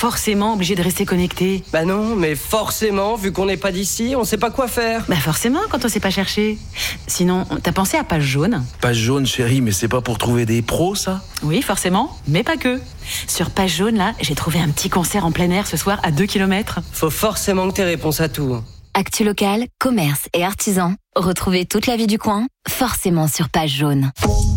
forcément obligé de rester connecté. Bah non, mais forcément, vu qu'on n'est pas d'ici, on sait pas quoi faire. Bah forcément, quand on sait pas chercher. Sinon, t'as pensé à Page Jaune ? Page Jaune, chérie, mais c'est pas pour trouver des pros, ça ? Oui, forcément, mais pas que. Sur Page Jaune, là, j'ai trouvé un petit concert en plein air ce soir à 2 km. Faut forcément que t'aies réponse à tout. Actu locale, commerce et artisans. Retrouvez toute la vie du coin, forcément sur Page Jaune.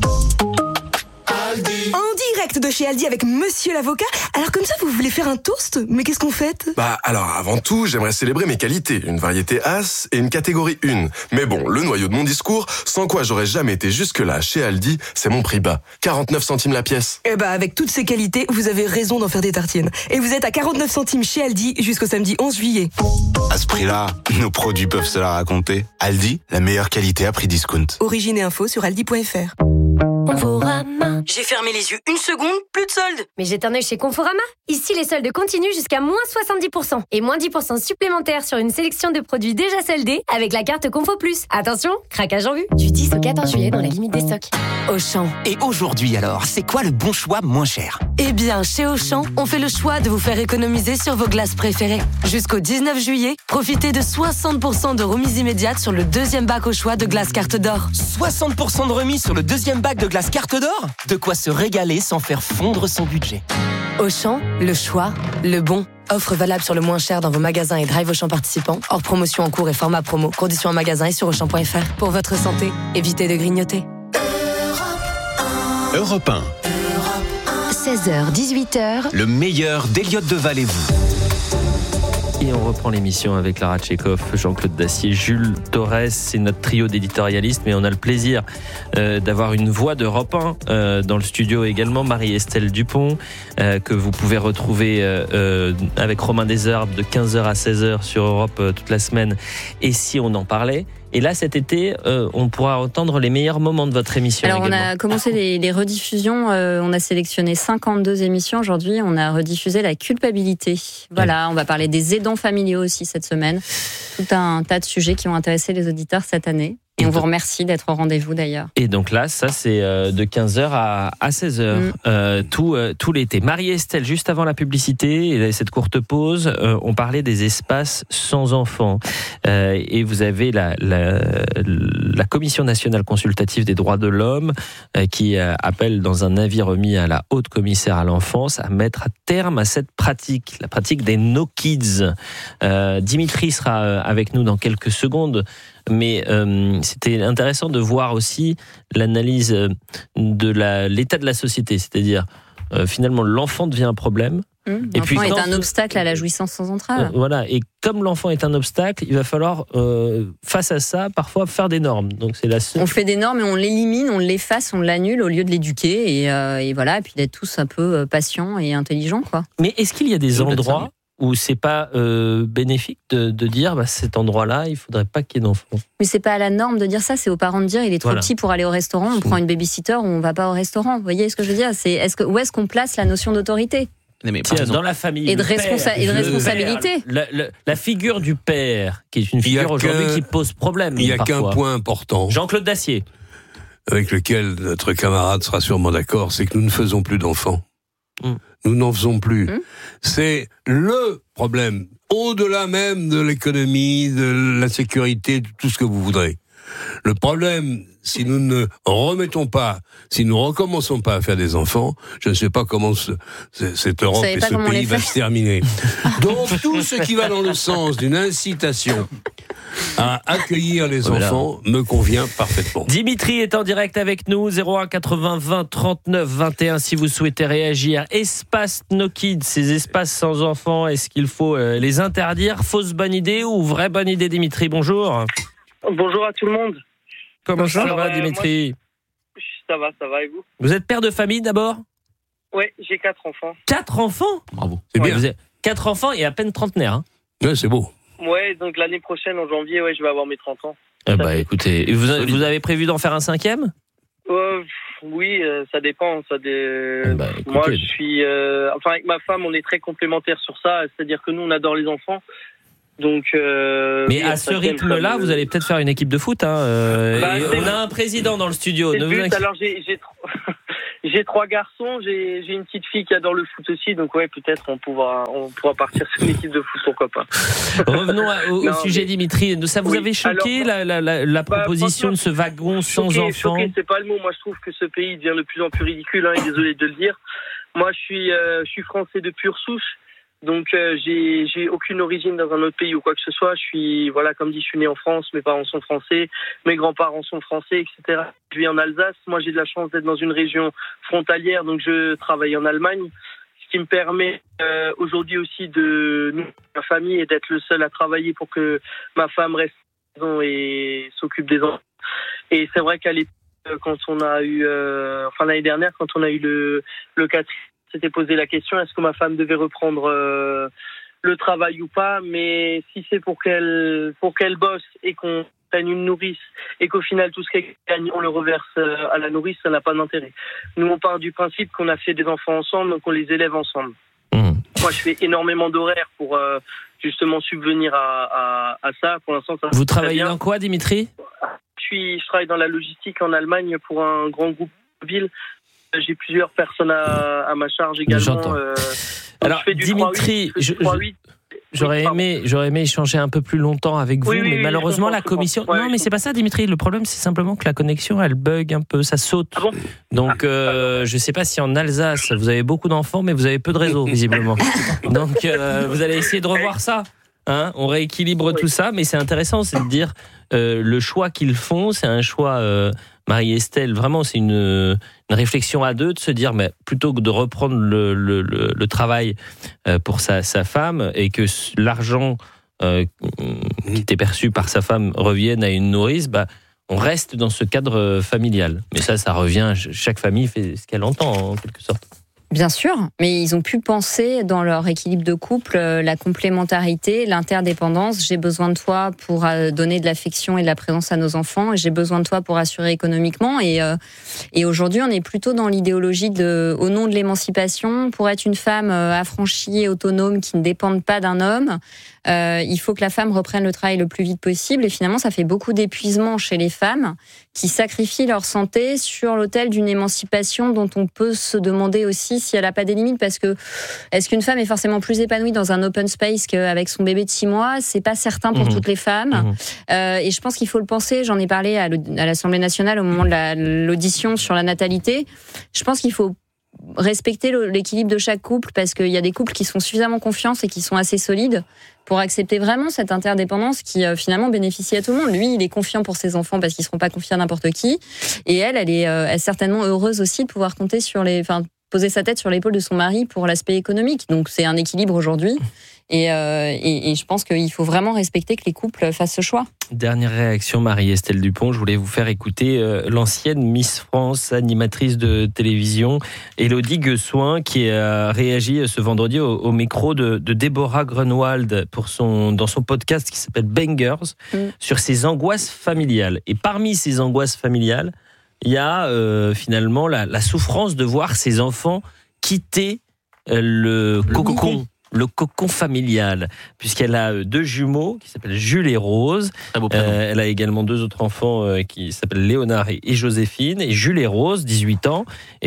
En direct de chez Aldi avec Monsieur l'avocat. Alors comme ça, vous voulez faire un toast ? Mais qu'est-ce qu'on fête ? Alors avant tout, j'aimerais célébrer mes qualités. Une variété As et une catégorie 1. Mais bon, le noyau de mon discours, sans quoi j'aurais jamais été jusque-là chez Aldi, c'est mon prix bas. 49 centimes la pièce. Avec toutes ces qualités, vous avez raison d'en faire des tartines. Et vous êtes à 49 centimes chez Aldi jusqu'au samedi 11 juillet. À ce prix-là, nos produits peuvent se la raconter. Aldi, la meilleure qualité à prix discount. Origine et info sur aldi.fr. Conforama. J'ai fermé les yeux une seconde, plus de soldes. Mais jette un œil chez Conforama. Ici, les soldes continuent jusqu'à moins 70%. Et moins 10% supplémentaires sur une sélection de produits déjà soldés avec la carte Confo Plus. Attention, craquage en vue. Du 10 au 14 juillet dans la limite des stocks. Auchan. Et aujourd'hui alors, c'est quoi le bon choix moins cher ? Eh bien, chez Auchan, on fait le choix de vous faire économiser sur vos glaces préférées. Jusqu'au 19 juillet, profitez de 60% de remise immédiate sur le deuxième bac au choix de glace carte d'or. 60% de remise sur le deuxième bac de glace carte d'or ? De quoi se régaler sans faire fondre son budget. Auchan, le choix, le bon. Offre valable sur le moins cher dans vos magasins et drive Auchan participants. Hors promotion en cours et format promo. Conditions en magasin et sur Auchan.fr. Pour votre santé, évitez de grignoter. Europe 1. 16h, 18h. Le meilleur d'Eliott Deval et vous. Et on reprend l'émission avec Lara Tchekhov, Jean-Claude Dacier, Jules Torres. C'est notre trio d'éditorialistes, mais on a le plaisir d'avoir une voix d'Europe 1 dans le studio également, Marie-Estelle Dupont, que vous pouvez retrouver avec Romain Desherbes de 15h à 16h sur Europe toute la semaine. Et si on en parlait ? Et là, cet été, on pourra entendre les meilleurs moments de votre émission. Alors, également. on a commencé les rediffusions. On a sélectionné 52 émissions. Aujourd'hui, on a rediffusé la culpabilité. Voilà, on va parler des aidants familiaux aussi cette semaine. Tout un tas de sujets qui ont intéressé les auditeurs cette année. Et on vous remercie d'être au rendez-vous d'ailleurs. Et donc là, ça c'est de 15h à 16h, tout l'été. Marie-Estelle, juste avant la publicité et cette courte pause, on parlait des espaces sans enfants. Et vous avez la Commission nationale consultative des droits de l'homme qui appelle dans un avis remis à la haute commissaire à l'enfance à mettre à terme à cette pratique, la pratique des no kids. Dimitri sera avec nous dans quelques secondes. Mais c'était intéressant de voir aussi l'analyse de l'état de la société, c'est-à-dire finalement l'enfant devient un problème. L'enfant est un obstacle à la jouissance sans entrave. Voilà, et comme l'enfant est un obstacle, il va falloir face à ça parfois faire des normes. Donc c'est la seule... On fait des normes et on l'élimine, on l'efface, on l'annule au lieu de l'éduquer et voilà, et puis d'être tous un peu patients et intelligents, quoi. Mais est-ce qu'il y a des endroits où c'est pas bénéfique de dire cet endroit-là, il faudrait pas qu'il y ait d'enfants? Mais c'est pas à la norme de dire ça, c'est aux parents de dire il est trop petit pour aller au restaurant, on prend une babysitter ou on va pas au restaurant. Vous voyez ce que je veux dire? Où est-ce qu'on place la notion d'autorité? Dans la famille. Et de responsabilité. La figure du père, qui est une figure aujourd'hui qui pose problème. Il n'y a qu'un point important. Jean-Claude Dacier. Avec lequel notre camarade sera sûrement d'accord, c'est que nous ne faisons plus d'enfants. Nous n'en faisons plus. C'est le problème, au-delà même de l'économie, de la sécurité, de tout ce que vous voudrez. Le problème, si nous ne remettons pas, si nous recommençons pas à faire des enfants, je ne sais pas comment cette Europe et ce pays va se terminer. Donc tout ce qui va dans le sens d'une incitation à accueillir les enfants me convient parfaitement. Dimitri est en direct avec nous, 01 80 20 39 21 si vous souhaitez réagir. Espace No Kids, ces espaces sans enfants, est-ce qu'il faut les interdire? Fausse bonne idée ou vraie bonne idée, Dimitri? Bonjour. Bonjour à tout le monde. Comment ça va, Dimitri? Moi, ça va et vous? Vous êtes père de famille d'abord? Oui, j'ai 4 enfants. 4 enfants? Bravo. C'est bien. Vous avez 4 enfants et à peine trentenaire. Hein? Ouais, c'est beau. Ouais, donc l'année prochaine, en janvier, je vais avoir mes 30 ans. Écoutez, vous avez prévu d'en faire un 5e? Oui, ça dépend. Moi, je suis... avec ma femme, on est très complémentaires sur ça. C'est-à-dire que nous, on adore les enfants. Donc, mais à ce rythme-là, vous allez peut-être faire une équipe de foot. On a un président dans le studio. Alors, J'ai 3 garçons, j'ai une petite fille qui adore le foot aussi, donc ouais, peut-être on pourra partir sur une équipe de foot, pourquoi pas. Revenons au sujet, Dimitri. Ça vous avait choqué la proposition de ce wagon sans enfants? Choqué, c'est pas le mot. Moi, je trouve que ce pays devient de plus en plus ridicule, et désolé de le dire. Moi, je suis français de pure souche. Donc j'ai aucune origine dans un autre pays ou quoi que ce soit. Je suis comme dit, je suis né en France, mes parents sont français, mes grands-parents sont français, etc. Je vis en Alsace. Moi j'ai de la chance d'être dans une région frontalière, donc je travaille en Allemagne, ce qui me permet aujourd'hui aussi de nourrir ma famille et d'être le seul à travailler pour que ma femme reste à la maison et s'occupe des enfants. Et c'est vrai qu'à l'époque, quand on a eu l'année dernière, quand on a eu le 4, s'était posé la question, est-ce que ma femme devait reprendre le travail ou pas, mais si c'est pour qu'elle bosse et qu'on prenne une nourrice et qu'au final tout ce qu'elle gagne on le reverse à la nourrice, ça n'a pas d'intérêt. Nous on part du principe qu'on a fait des enfants ensemble, donc on les élève ensemble. Moi je fais énormément d'horaires pour justement subvenir à ça. Pour l'instant ça. Vous travaillez dans quoi, Dimitri? Je travaille dans la logistique en Allemagne pour un grand groupe mobile. J'ai plusieurs personnes à ma charge également. Alors, Dimitri, j'aurais aimé échanger un peu plus longtemps avec vous, mais malheureusement, la commission... Non, mais c'est pas ça, Dimitri. Le problème, c'est simplement que la connexion, elle bug un peu, ça saute. Ah bon? Donc, je sais pas si en Alsace, vous avez beaucoup d'enfants, mais vous avez peu de réseau, visiblement. Donc, vous allez essayer de revoir ça. Hein, on rééquilibre tout ça, mais c'est intéressant, c'est de dire le choix qu'ils font, c'est un choix... Marie-Estelle, vraiment, c'est une réflexion à deux de se dire, mais plutôt que de reprendre le travail pour sa femme et que l'argent qui était perçu par sa femme revienne à une nourrice, on reste dans ce cadre familial. Mais ça revient, chaque famille fait ce qu'elle entend en quelque sorte. Bien sûr, mais ils ont pu penser dans leur équilibre de couple la complémentarité, l'interdépendance. J'ai besoin de toi pour donner de l'affection et de la présence à nos enfants, et j'ai besoin de toi pour assurer économiquement. Et aujourd'hui, on est plutôt dans l'idéologie au nom de l'émancipation, pour être une femme affranchie et autonome qui ne dépende pas d'un homme. Il faut que la femme reprenne le travail le plus vite possible, et finalement, ça fait beaucoup d'épuisement chez les femmes qui sacrifient leur santé sur l'autel d'une émancipation dont on peut se demander aussi si elle n'a pas des limites, parce que est-ce qu'une femme est forcément plus épanouie dans un open space qu'avec son bébé de 6 mois? C'est pas certain pour toutes les femmes. Et je pense qu'il faut le penser. J'en ai parlé à l'Assemblée nationale au moment de l'audition sur la natalité. Je pense qu'il faut respecter l'équilibre de chaque couple, parce qu'il y a des couples qui sont suffisamment confiants et qui sont assez solides pour accepter vraiment cette interdépendance qui finalement bénéficie à tout le monde. Lui, il est confiant pour ses enfants parce qu'ils ne seront pas confiés à n'importe qui, et elle est certainement heureuse aussi de pouvoir compter poser sa tête sur l'épaule de son mari pour l'aspect économique. Donc c'est un équilibre aujourd'hui, et je pense qu'il faut vraiment respecter que les couples fassent ce choix. Dernière réaction, Marie-Estelle Dupont, je voulais vous faire écouter l'ancienne Miss France, animatrice de télévision, Élodie Guessoin, qui a réagi ce vendredi au micro de Déborah Grunwald dans son podcast qui s'appelle Bangers, sur ses angoisses familiales. Et parmi ces angoisses familiales, il y a finalement la souffrance de voir ses enfants quitter le cocon familial, puisqu'elle a 2 jumeaux qui s'appellent Jules et Rose. Elle a également 2 autres enfants qui s'appellent Léonard et Joséphine. Et Jules et Rose, 18 ans,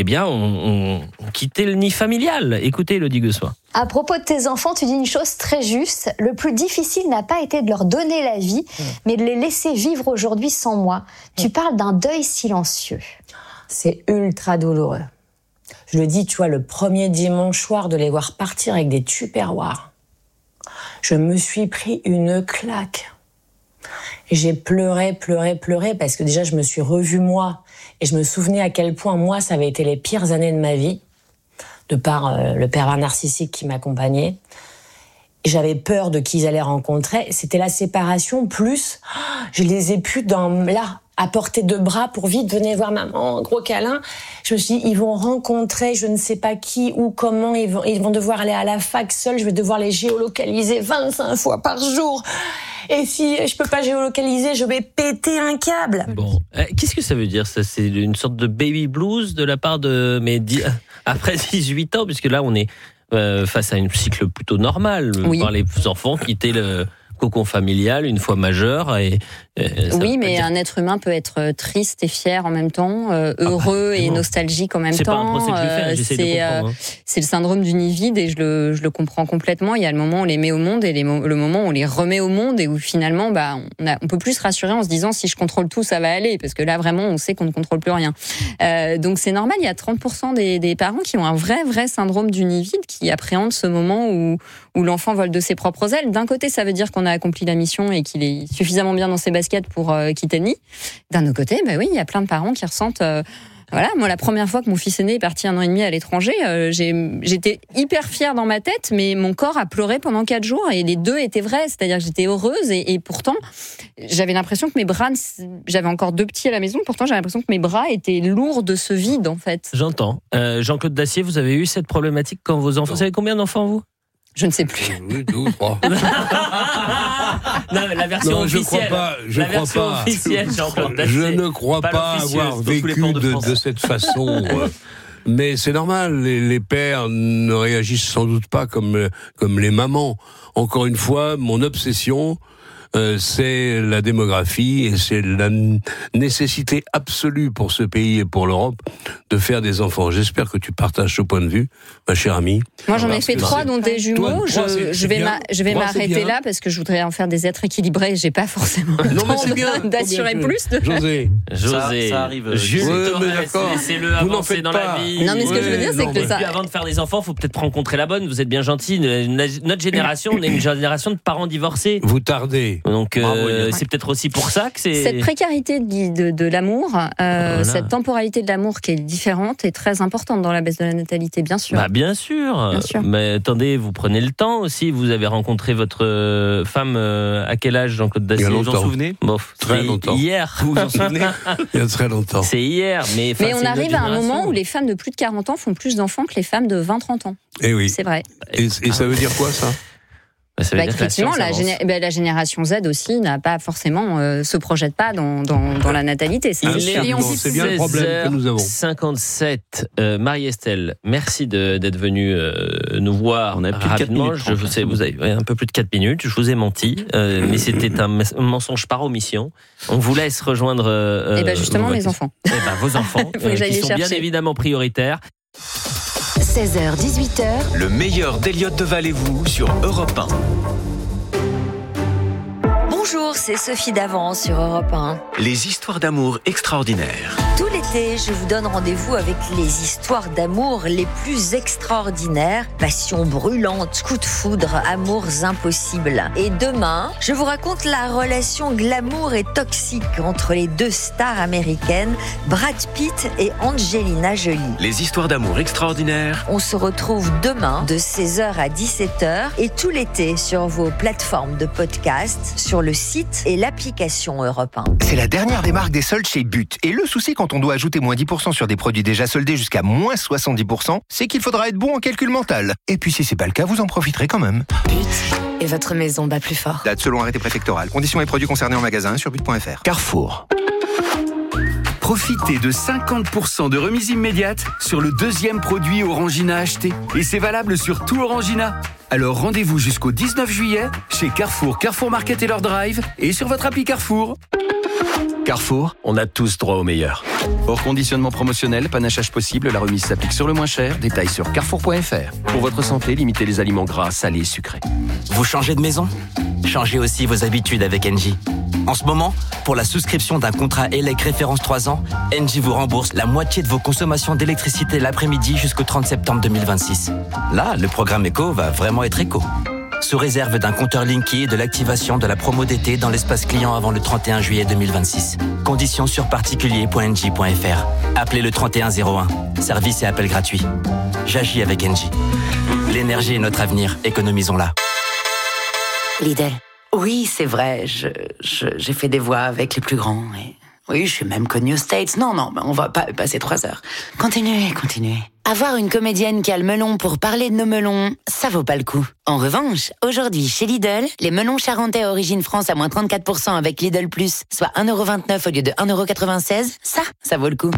ont quitté le nid familial. Écoutez Élodie Guessoin. À propos de tes enfants, tu dis une chose très juste. Le plus difficile n'a pas été de leur donner la vie, mais de les laisser vivre aujourd'hui sans moi. Tu parles d'un deuil silencieux. C'est ultra douloureux. Je le dis, tu vois, le premier dimanche soir de les voir partir avec des tupperwares. Je me suis pris une claque. Et j'ai pleuré, parce que déjà, je me suis revue moi. Et je me souvenais à quel point, moi, ça avait été les pires années de ma vie, de par le pervers narcissique qui m'accompagnait. Et j'avais peur de qui ils allaient rencontrer. C'était la séparation, plus, je les ai pu à portée de bras pour vite, venez voir maman, un gros câlin. Je me suis dit, ils vont rencontrer je ne sais pas qui ou comment, ils vont devoir aller à la fac seuls, je vais devoir les géolocaliser 25 fois par jour. Et si je peux pas géolocaliser, je vais péter un câble. Bon, qu'est-ce que ça veut dire ça? C'est une sorte de baby blues de la part de après 18 ans, puisque là on est face à un cycle plutôt normal, par les enfants quitter le cocon familial une fois majeur. Oui, mais un être humain peut être triste et fier en même temps, heureux et nostalgique en même temps. C'est pas un procès que je vais faire, j'essaie de comprendre. C'est le syndrome du nid vide et je le comprends complètement. Il y a le moment où on les met au monde et le moment où on les remet au monde et où finalement on peut plus se rassurer en se disant si je contrôle tout, ça va aller, parce que là vraiment on sait qu'on ne contrôle plus rien. Donc c'est normal, il y a 30% des parents qui ont un vrai syndrome du nid vide, qui appréhendent ce moment où l'enfant vole de ses propres ailes. D'un côté, ça veut dire qu'on a accompli la mission et qu'il est suffisamment bien dans ses baskets pour quitter le nid. D'un autre côté, oui, il y a plein de parents qui ressentent... Voilà, moi, la première fois que mon fils aîné est parti 1 an et demi à l'étranger, j'étais hyper fière dans ma tête, mais mon corps a pleuré pendant 4 jours et les deux étaient vrais. C'est-à-dire que j'étais heureuse et pourtant, j'avais l'impression que mes bras, j'avais encore 2 petits à la maison, pourtant j'avais l'impression que mes bras étaient lourds de ce vide, en fait. J'entends. Jean-Claude Dacier, vous avez eu cette problématique quand vos enfants... Vous savez combien d'enfants, vous ? Je ne sais plus. Oui, 2 ou 3. Non, mais la version officielle. Je ne crois pas avoir vécu de cette façon. Mais c'est normal, les pères ne réagissent sans doute pas comme les mamans. Encore une fois, mon obsession, c'est la démographie et c'est la nécessité absolue pour ce pays et pour l'Europe de faire des enfants. J'espère que tu partages ce point de vue, ma chère amie. Moi, j'en ai fait 3, dont des jumeaux. Je vais m'arrêter là parce que je voudrais en faire des êtres équilibrés. J'ai pas forcément le temps d'assurer plus. José, ça arrive. Jules, laissez-le avancer dans la vie. Non, mais ce que je veux dire, c'est que ça. Avant de faire des enfants, faut peut-être rencontrer la bonne. Vous êtes bien gentil. Notre génération, on est une génération de parents divorcés. Vous tardez. Donc c'est peut-être aussi pour ça que c'est... Cette précarité de l'amour, cette temporalité de l'amour qui est différente est très importante dans la baisse de la natalité, bien sûr. Bien sûr. Mais attendez, vous prenez le temps aussi. Vous avez rencontré votre femme à quel âge, Jean-Claude Dacier? Vous vous en souvenez? Très longtemps. Hier. Vous vous en souvenez? Il y a très longtemps. C'est hier. Mais on arrive à un moment où les femmes de plus de 40 ans font plus d'enfants que les femmes de 20-30 ans. Eh oui. C'est vrai. Et ça veut dire quoi, ça? Effectivement, la génération Z aussi n'a pas forcément se projette pas dans la natalité. C'est bien le problème que nous avons. 57. Marie-Estelle, merci d'être venue nous voir. On a plus de 4 minutes. Je sais, vous avez un peu plus de 4 minutes. Je vous ai menti, mais c'était un mensonge par omission. On vous laisse rejoindre. Justement, mes enfants. Vos enfants, qui sont bien évidemment prioritaires. 16h-18h, le meilleur d'Eliott de Valez-vous sur Europe 1. Bonjour, c'est Sophie Davant sur Europe 1. Les histoires d'amour extraordinaires. Tout l'été, je vous donne rendez-vous avec les histoires d'amour les plus extraordinaires. Passion brûlante, coup de foudre, amours impossibles. Et demain, je vous raconte la relation glamour et toxique entre les 2 stars américaines, Brad Pitt et Angelina Jolie. Les histoires d'amour extraordinaires. On se retrouve demain de 16h à 17h et tout l'été sur vos plateformes de podcast, sur le site et l'application Europe 1. C'est la dernière des marques des soldes chez But. Et le souci quand on doit ajouter moins 10% sur des produits déjà soldés jusqu'à moins 70%, c'est qu'il faudra être bon en calcul mental. Et puis si c'est pas le cas, vous en profiterez quand même. But. Et votre maison bat plus fort. Date selon arrêté préfectoral. Conditions et produits concernés en magasin sur but.fr. Carrefour. Profitez de 50% de remise immédiate sur le 2e produit Orangina acheté. Et c'est valable sur tout Orangina. Alors rendez-vous jusqu'au 19 juillet chez Carrefour, Carrefour Market et leur drive et sur votre appli Carrefour. Carrefour, on a tous droit au meilleur. Hors conditionnement promotionnel, panachage possible, la remise s'applique sur le moins cher. Détails sur carrefour.fr. Pour votre santé, limitez les aliments gras, salés, sucrés. Vous changez de maison? Changez aussi vos habitudes avec Engie. En ce moment, pour la souscription d'un contrat ELEC référence 3 ans, Engie vous rembourse la moitié de vos consommations d'électricité l'après-midi jusqu'au 30 septembre 2026. Là, le programme éco va vraiment être éco. Sous réserve d'un compteur Linky et de l'activation de la promo d'été dans l'espace client avant le 31 juillet 2026. Conditions sur particulier.engie.fr. Appelez le 3101. Service et appel gratuit. J'agis avec Engie. L'énergie est notre avenir. Économisons-la. Lidl. Oui, c'est vrai. J'ai fait des voix avec les plus grands. Et... oui, je suis même connue aux States. Non, on va pas passer 3 heures. Continuez. Avoir une comédienne qui a le melon pour parler de nos melons, ça vaut pas le coup. En revanche, aujourd'hui, chez Lidl, les melons charentais origine France à moins 34% avec Lidl+, soit 1,29€ au lieu de 1,96€, ça vaut le coup.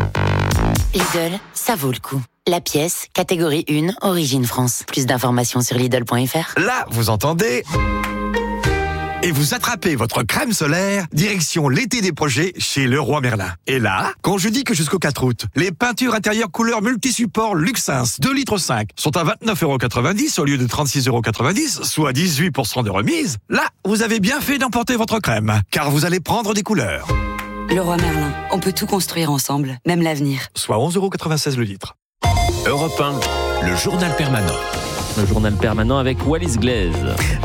Lidl, ça vaut le coup. La pièce, catégorie 1, origine France. Plus d'informations sur Lidl.fr. Là, vous entendez et vous attrapez votre crème solaire, direction l'été des projets chez Leroy Merlin. Et là, quand je dis que jusqu'au 4 août, les peintures intérieures couleur multi-support Luxins 2,5 litres sont à 29,90 € au lieu de 36,90 €, soit 18% de remise, là, vous avez bien fait d'emporter votre crème, car vous allez prendre des couleurs. Leroy Merlin, on peut tout construire ensemble, même l'avenir. Soit 11,96 € le litre. Europe 1, le journal permanent. Le journal permanent avec Wallis Glaise.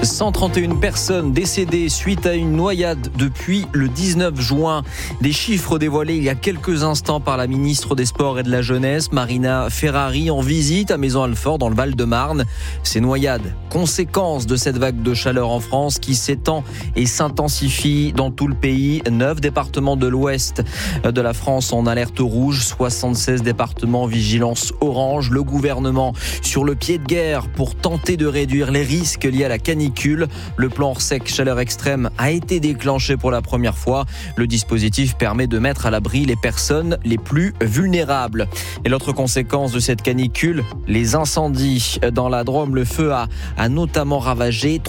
131 personnes décédées suite à une noyade depuis le 19 juin. Des chiffres dévoilés il y a quelques instants par la ministre des Sports et de la Jeunesse, Marina Ferrari, en visite à Maisons-Alfort dans le Val-de-Marne. Ces noyades, conséquence de cette vague de chaleur en France qui s'étend et s'intensifie dans tout le pays. 9 départements de l'ouest de la France en alerte rouge, 76 départements en vigilance orange. Le gouvernement sur le pied de guerre pour tenter de réduire les risques liés à la canicule. Le plan Orsec chaleur extrême a été déclenché pour la première fois. Le dispositif permet de mettre à l'abri les personnes les plus vulnérables. Et l'autre conséquence de cette canicule, les incendies. Dans la Drôme, le feu a notamment ravagé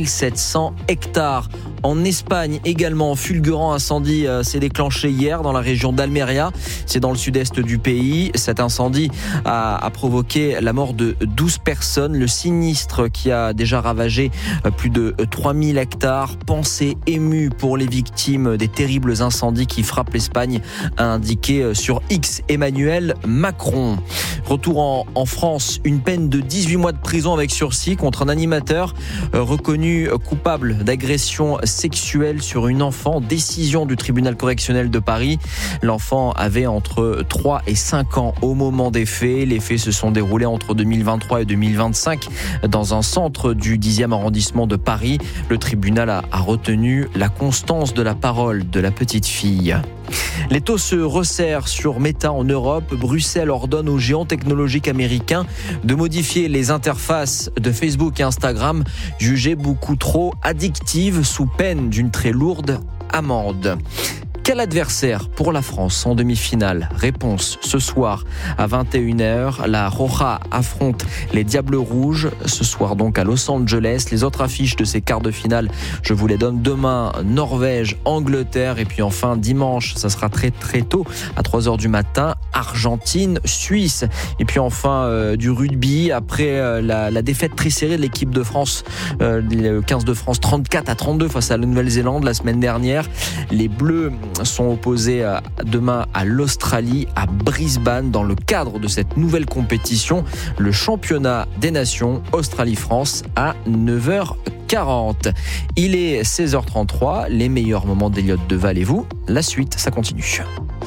3700 hectares. En Espagne également, fulgurant incendie s'est déclenché hier dans la région d'Almeria. C'est dans le sud-est du pays. Cet incendie a provoqué la mort de 12 personnes. Le sinistre qui a déjà ravagé plus de 3000 hectares. Pensée émue pour les victimes des terribles incendies qui frappent l'Espagne, a indiqué sur X Emmanuel Macron. Retour en France, une peine de 18 mois de prison avec sursis contre un animateur reconnu coupable d'agression sexuelle sur une enfant. Décision du tribunal correctionnel de Paris. L'enfant avait entre 3 et 5 ans au moment des faits. Les faits se sont déroulés entre 2023 et 2025 dans un centre du 10e arrondissement de Paris. Le tribunal a retenu la constance de la parole de la petite fille. Les taux se resserrent sur Meta en Europe. Bruxelles ordonne aux géants technologiques américains de modifier les interfaces de Facebook et Instagram, jugées beaucoup trop addictives, sous peine d'une très lourde amende. Quel adversaire pour la France en demi-finale? Réponse ce soir à 21h. La Roja affronte les Diables Rouges ce soir donc à Los Angeles. Les autres affiches de ces quarts de finale, je vous les donne demain. Norvège, Angleterre, et puis enfin dimanche, ça sera très très tôt à 3h du matin, Argentine, Suisse. Et puis enfin du rugby après la défaite très serrée de l'équipe de France, le 15 de France 34-32 face à la Nouvelle-Zélande la semaine dernière. Les Bleus sont opposés demain à l'Australie, à Brisbane, dans le cadre de cette nouvelle compétition, le championnat des nations Australie-France à 9h40. Il est 16h33, les meilleurs moments d'Eliott Deval et vous. La suite, ça continue.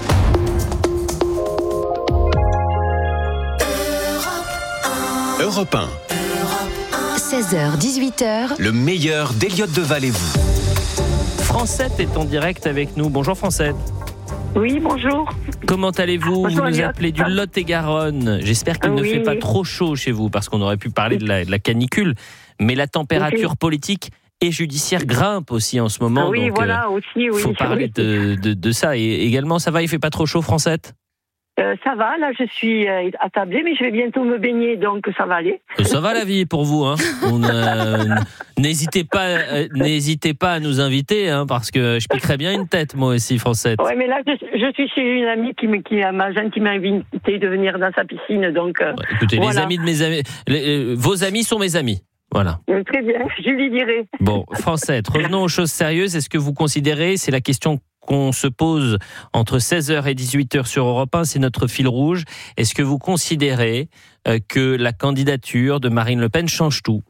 Europe 1. 16h, 18h. Le meilleur d'Eliott Deval et vous. Francette est en direct avec nous. Bonjour Francette. Oui, bonjour. Comment allez-vous? Bonjour, vous nous Eliott. appelez du Lot-et-Garonne. J'espère qu'il ne fait pas trop chaud chez vous, parce qu'on aurait pu parler de la canicule. Mais la température politique et judiciaire grimpe aussi en ce moment. Oui, donc, voilà, aussi, oui. faut parler de ça. Et également, ça va, il fait pas trop chaud, Francette? Ça va, là je suis attablée, mais je vais bientôt me baigner, donc ça va aller. Ça va la vie pour vous, hein. N'hésitez pas à nous inviter, hein, parce que je piquerais bien une tête moi aussi, Francette. Ouais, mais là je suis chez une amie qui m'a gentiment invité de venir dans sa piscine, donc. Écoutez, voilà. les amis de mes amis, vos amis sont mes amis. Voilà. Très bien, je lui dirai. Bon, Francette, revenons aux choses sérieuses. Est-ce que vous considérez, c'est la question qu'on se pose entre 16h et 18h sur Europe 1, c'est notre fil rouge. Est-ce que vous considérez que la candidature de Marine Le Pen change tout?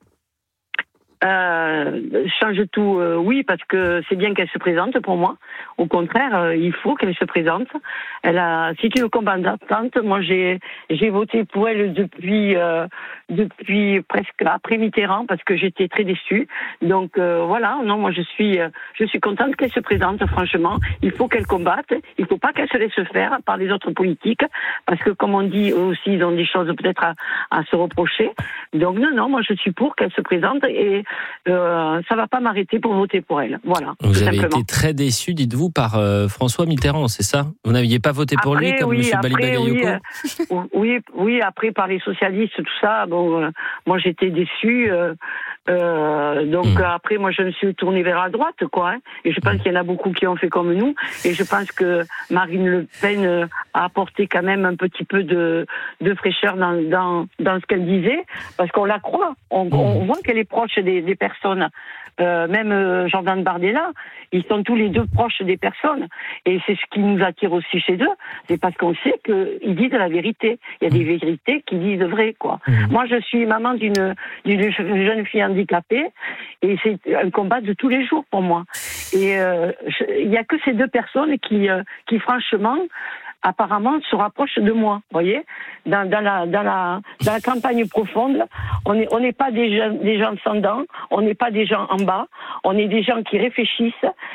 Change tout, oui, parce que c'est bien qu'elle se présente pour moi. Au contraire, il faut qu'elle se présente. C'est une combattante. Moi, j'ai voté pour elle depuis presque après Mitterrand parce que j'étais très déçue. Donc voilà, non, moi je suis contente qu'elle se présente. Franchement, il faut qu'elle combatte. Il faut pas qu'elle se laisse faire par les autres politiques parce que comme on dit, eux aussi ils ont des choses peut-être à se reprocher. Donc non, moi je suis pour qu'elle se présente et ça va pas m'arrêter pour voter pour elle. Voilà. Vous avez été très déçu, dites-vous, par François Mitterrand, c'est ça? Vous n'aviez pas voté pour lui comme M. Balibagayoko? Oui, après par les socialistes, tout ça. Bon, moi j'étais déçue. Donc après, moi, je me suis tournée vers la droite, quoi. Hein, et je pense qu'il y en a beaucoup qui ont fait comme nous. Et je pense que Marine Le Pen a apporté quand même un petit peu de fraîcheur dans ce qu'elle disait, parce qu'on la croit. On voit qu'elle est proche des personnes. Même Jordan Bardella, ils sont tous les deux proches des personnes. Et c'est ce qui nous attire aussi chez eux. C'est parce qu'on sait qu'ils disent la vérité. Il y a des vérités qui disent vrai, quoi. Moi, je suis maman d'une jeune fille handicapée. Et c'est un combat de tous les jours pour moi. Et il y a que ces deux personnes qui franchement, apparemment, se rapprochent de moi. Vous voyez, dans la campagne profonde, on n'est pas des gens sans dents, on n'est pas des gens en bas, on est des gens qui réfléchissent.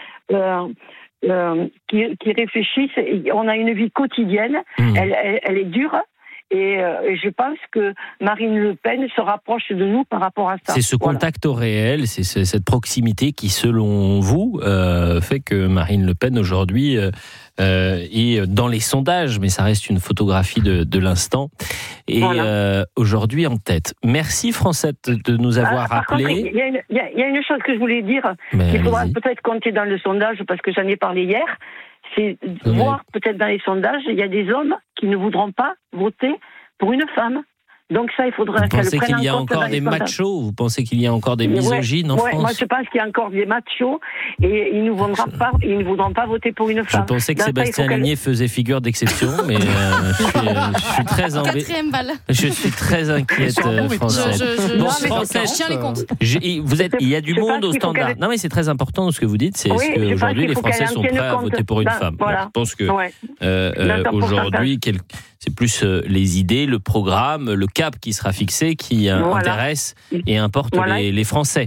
Qui réfléchissent. Et on a une vie quotidienne. Elle est dure. Et je pense que Marine Le Pen se rapproche de nous par rapport à ça. C'est ce contact au réel, c'est cette proximité qui, selon vous, fait que Marine Le Pen aujourd'hui est dans les sondages, mais ça reste une photographie de l'instant. Et aujourd'hui en tête. Merci Francette de nous avoir appelés. Il y a une chose que je voulais dire, qu'il faudra peut-être compter dans le sondage, parce que j'en ai parlé hier. C'est voir peut-être dans les sondages, il y a des hommes qui ne voudront pas voter pour une femme. Donc ça, il faudra qu'elle le prenne en compte. Vous pensez qu'il y a encore des machos? Vous pensez qu'il y a encore des misogynes en France? Moi, je pense qu'il y a encore des machos et ils ne voudront pas voter pour une femme. Je pensais que Sébastien Ligné faisait figure d'exception, mais je suis très embêté. Je suis très inquiète, Francette. Je tiens les comptes. Il y a du monde au standard. Non, mais c'est très important ce que vous dites. C'est qu'aujourd'hui, les Français sont prêts à voter pour une femme. Je pense que aujourd'hui, c'est plus les idées, le programme, le cap qui sera fixé qui intéresse et importe les Français.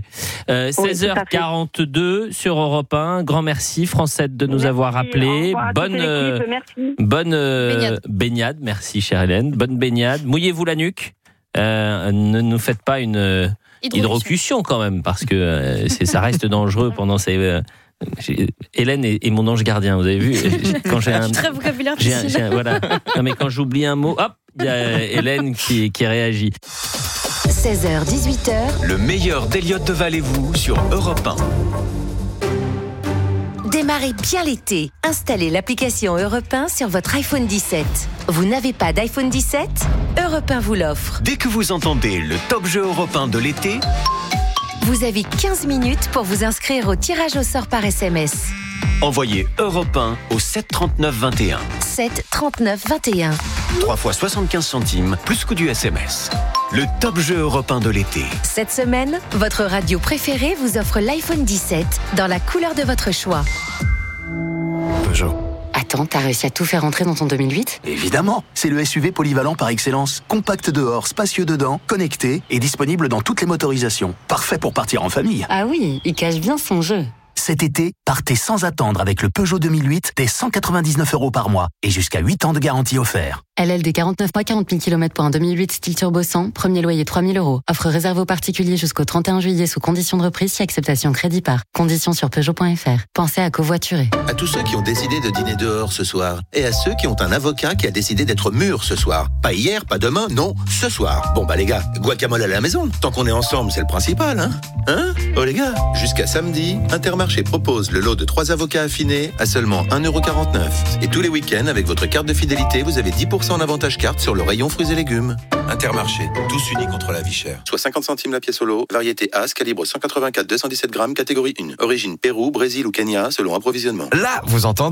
16h42 sur Europe 1. Grand merci Francette de nous avoir appelés. Bonne baignade. Merci chère Hélène. Bonne baignade. Mouillez-vous la nuque. Ne nous faites pas une hydrocution quand même, parce que ça reste dangereux pendant ces... Hélène est mon ange gardien, vous avez vu quand j'ai un très vocabulaire voilà. Non, mais quand j'oublie un mot, hop, il y a Hélène qui réagit. 16h 18h. Le meilleur d'Eliott Deval et vous sur Europe 1. Démarrez bien l'été. Installez l'application Europe 1 sur votre iPhone 17. Vous n'avez pas d'iPhone 17? Europe 1 vous l'offre. Dès que vous entendez le top jeu Europe 1 de l'été, vous avez 15 minutes pour vous inscrire au tirage au sort par SMS. Envoyez Europe 1 au 7 39 21. 7 39 21. 3 fois 75 centimes, plus coût du SMS. Le top jeu Europe 1 de l'été. Cette semaine, votre radio préférée vous offre l'iPhone 17 dans la couleur de votre choix. Peugeot. Attends, t'as réussi à tout faire entrer dans ton 2008 ? Évidemment, c'est le SUV polyvalent par excellence. Compact dehors, spacieux dedans, connecté et disponible dans toutes les motorisations. Parfait pour partir en famille. Ah oui, il cache bien son jeu. Cet été, partez sans attendre avec le Peugeot 2008 dès 199 € par mois et jusqu'à 8 ans de garantie offert. LLD 49 mois, 40 000 km pour un 2008 style turbo 100, premier loyer 3 000 €. Offre réservée aux particuliers jusqu'au 31 juillet sous condition de reprise si acceptation crédit par. Conditions sur Peugeot.fr. Pensez à covoiturer. À tous ceux qui ont décidé de dîner dehors ce soir et à ceux qui ont un avocat qui a décidé d'être mûr ce soir. Pas hier, pas demain, non, ce soir. Bon bah les gars, guacamole à la maison. Tant qu'on est ensemble, c'est le principal, hein? Oh les gars, jusqu'à samedi, Intermarché propose le lot de 3 avocats affinés à seulement 1,49 €. Et tous les week-ends, avec votre carte de fidélité, vous avez 10% en avantage carte sur le rayon fruits et légumes. Intermarché, tous unis contre la vie chère. Soit 50 centimes la pièce au lot, variété As, calibre 184-217 grammes, catégorie 1. Origine Pérou, Brésil ou Kenya, selon approvisionnement. Là, vous entendez ?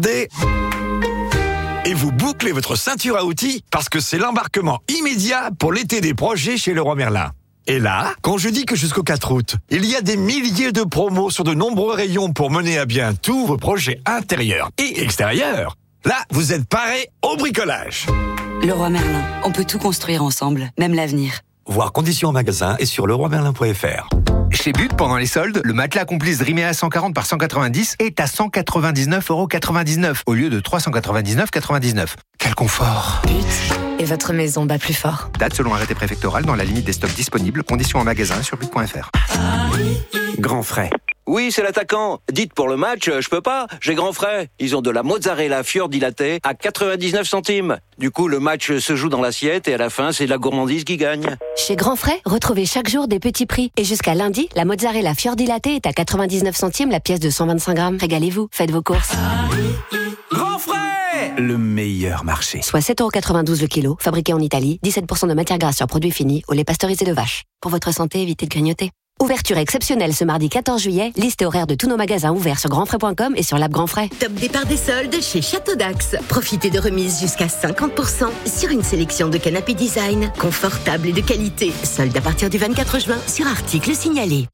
Et vous bouclez votre ceinture à outils parce que c'est l'embarquement immédiat pour l'été des projets chez Leroy Merlin. Et là, quand je dis que jusqu'au 4 août, il y a des milliers de promos sur de nombreux rayons pour mener à bien tous vos projets intérieurs et extérieurs, là, vous êtes parés au bricolage. Leroy Merlin, on peut tout construire ensemble, même l'avenir. Voir conditions en magasin et sur leroymerlin.fr. Chez But, pendant les soldes, le matelas Complice Drimea 140 par 190 est à 199,99 € au lieu de 399,99 €. Quel confort! But, et votre maison bat plus fort. Date selon arrêté préfectoral dans la limite des stocks disponibles. Conditions en magasin sur but.fr. Grand frais. Oui, c'est l'attaquant. Dites pour le match, je peux pas, j'ai grand frais. Ils ont de la mozzarella fiordilatée à 99 centimes. Du coup, le match se joue dans l'assiette et à la fin, c'est la gourmandise qui gagne. Chez Grand Frais, retrouvez chaque jour des petits prix. Et jusqu'à lundi, la mozzarella fiordilatée est à 99 centimes la pièce de 125 grammes. Régalez-vous, faites vos courses. Grand Frais, le meilleur marché. Soit 7,92€ le kilo, fabriqué en Italie, 17% de matière grasse sur produit fini, au lait pasteurisé de vache. Pour votre santé, évitez de grignoter. Ouverture exceptionnelle ce mardi 14 juillet. Liste et horaire de tous nos magasins ouverts sur grandfrais.com et sur l'app Grand Frais. Top départ des soldes chez Château d'Axe. Profitez de remises jusqu'à 50% sur une sélection de canapés design, confortables et de qualité. Soldes à partir du 24 juin sur articles signalés.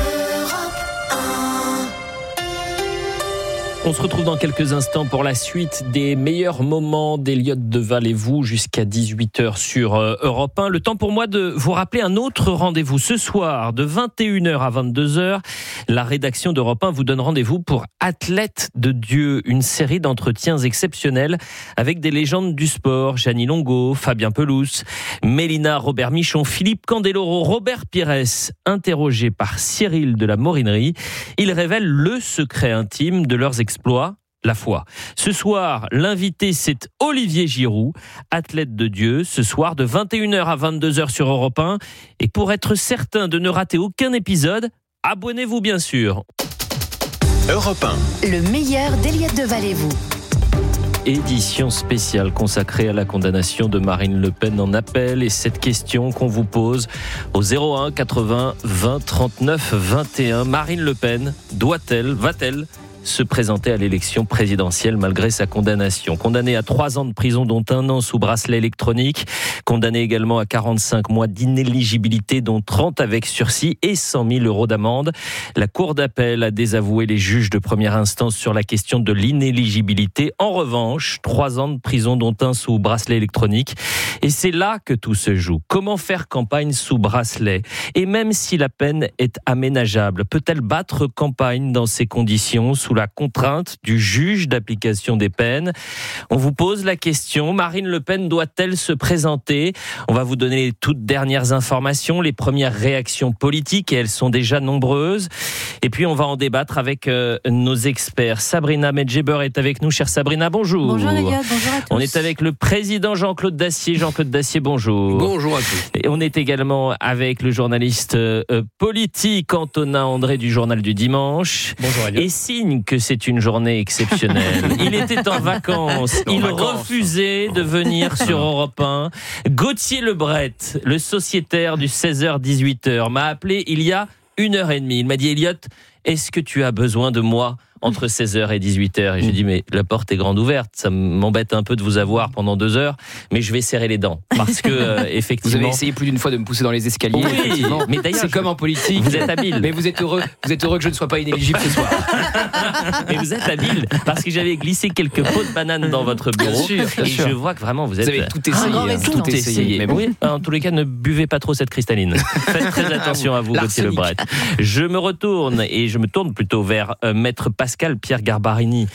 On se retrouve dans quelques instants pour la suite des meilleurs moments d'Eliott Deval et vous jusqu'à 18h sur Europe 1. Le temps pour moi de vous rappeler un autre rendez-vous. Ce soir, de 21h à 22h, la rédaction d'Europe 1 vous donne rendez-vous pour Athlètes de Dieu, une série d'entretiens exceptionnels avec des légendes du sport. Gianni Longo, Fabien Pelouse, Mélina Robert Michon, Philippe Candeloro, Robert Pires, interrogés par Cyril de la Morinerie. Ils révèlent le secret intime de leurs exploits, la foi. Ce soir, l'invité, c'est Olivier Giroud, athlète de Dieu, ce soir de 21h à 22h sur Europe 1. Et pour être certain de ne rater aucun épisode, abonnez-vous bien sûr. Europe 1. Le meilleur d'Eliott Deval et vous. Édition spéciale consacrée à la condamnation de Marine Le Pen en appel. Et cette question qu'on vous pose au 01 80 20 39 21. Marine Le Pen va-t-elle se présenter à l'élection présidentielle malgré sa condamnation. Condamnée à 3 ans de prison, dont 1 an sous bracelet électronique. Condamnée également à 45 mois d'inéligibilité, dont 30 avec sursis et 100 000 euros d'amende. La Cour d'appel a désavoué les juges de première instance sur la question de l'inéligibilité. En revanche, 3 ans de prison, dont 1 sous bracelet électronique. Et c'est là que tout se joue. Comment faire campagne sous bracelet ? Et même si la peine est aménageable, peut-elle battre campagne dans ces conditions, sous la contrainte du juge d'application des peines? On vous pose la question. Marine Le Pen doit-elle se présenter? On va vous donner les toutes dernières informations, les premières réactions politiques, et elles sont déjà nombreuses. Et puis on va en débattre avec nos experts. Sabrina Medjeber est avec nous. Chère Sabrina, bonjour. Bonjour Eliott, bonjour à tous. On est avec le président Jean-Claude Dacier. Jean-Claude Dacier, bonjour. Bonjour à tous. Et on est également avec le journaliste politique Antonin André du Journal du Dimanche. Bonjour Eliott. Et signe que c'est une journée exceptionnelle. Il était en vacances. Il refusait de venir sur Europe 1. Gauthier Lebret, le sociétaire du 16h-18h, m'a appelé il y a 1h30. Il m'a dit, Eliott, est-ce que tu as besoin de moi entre 16h et 18h? Et j'ai dit, mais la porte est grande ouverte. Ça m'embête un peu de vous avoir pendant 2 heures, mais je vais serrer les dents. Parce que, effectivement. Vous avez essayé plus d'une fois de me pousser dans les escaliers. Oui, effectivement. Mais d'ailleurs, c'est comme en politique. Vous êtes habile. Mais vous êtes heureux que je ne sois pas inéligible ce soir. Mais vous êtes habile, parce que j'avais glissé quelques pots de banane dans votre bureau. Bien sûr. Et je vois que vraiment vous avez tout essayé. Tout essayé. Mais bon. Oui, en tous les cas, ne buvez pas trop cette cristalline. Faites très attention à vous, Gauthier Lebret. Je me retourne, et je me tourne plutôt vers maître Pascal Pierre Garbarini.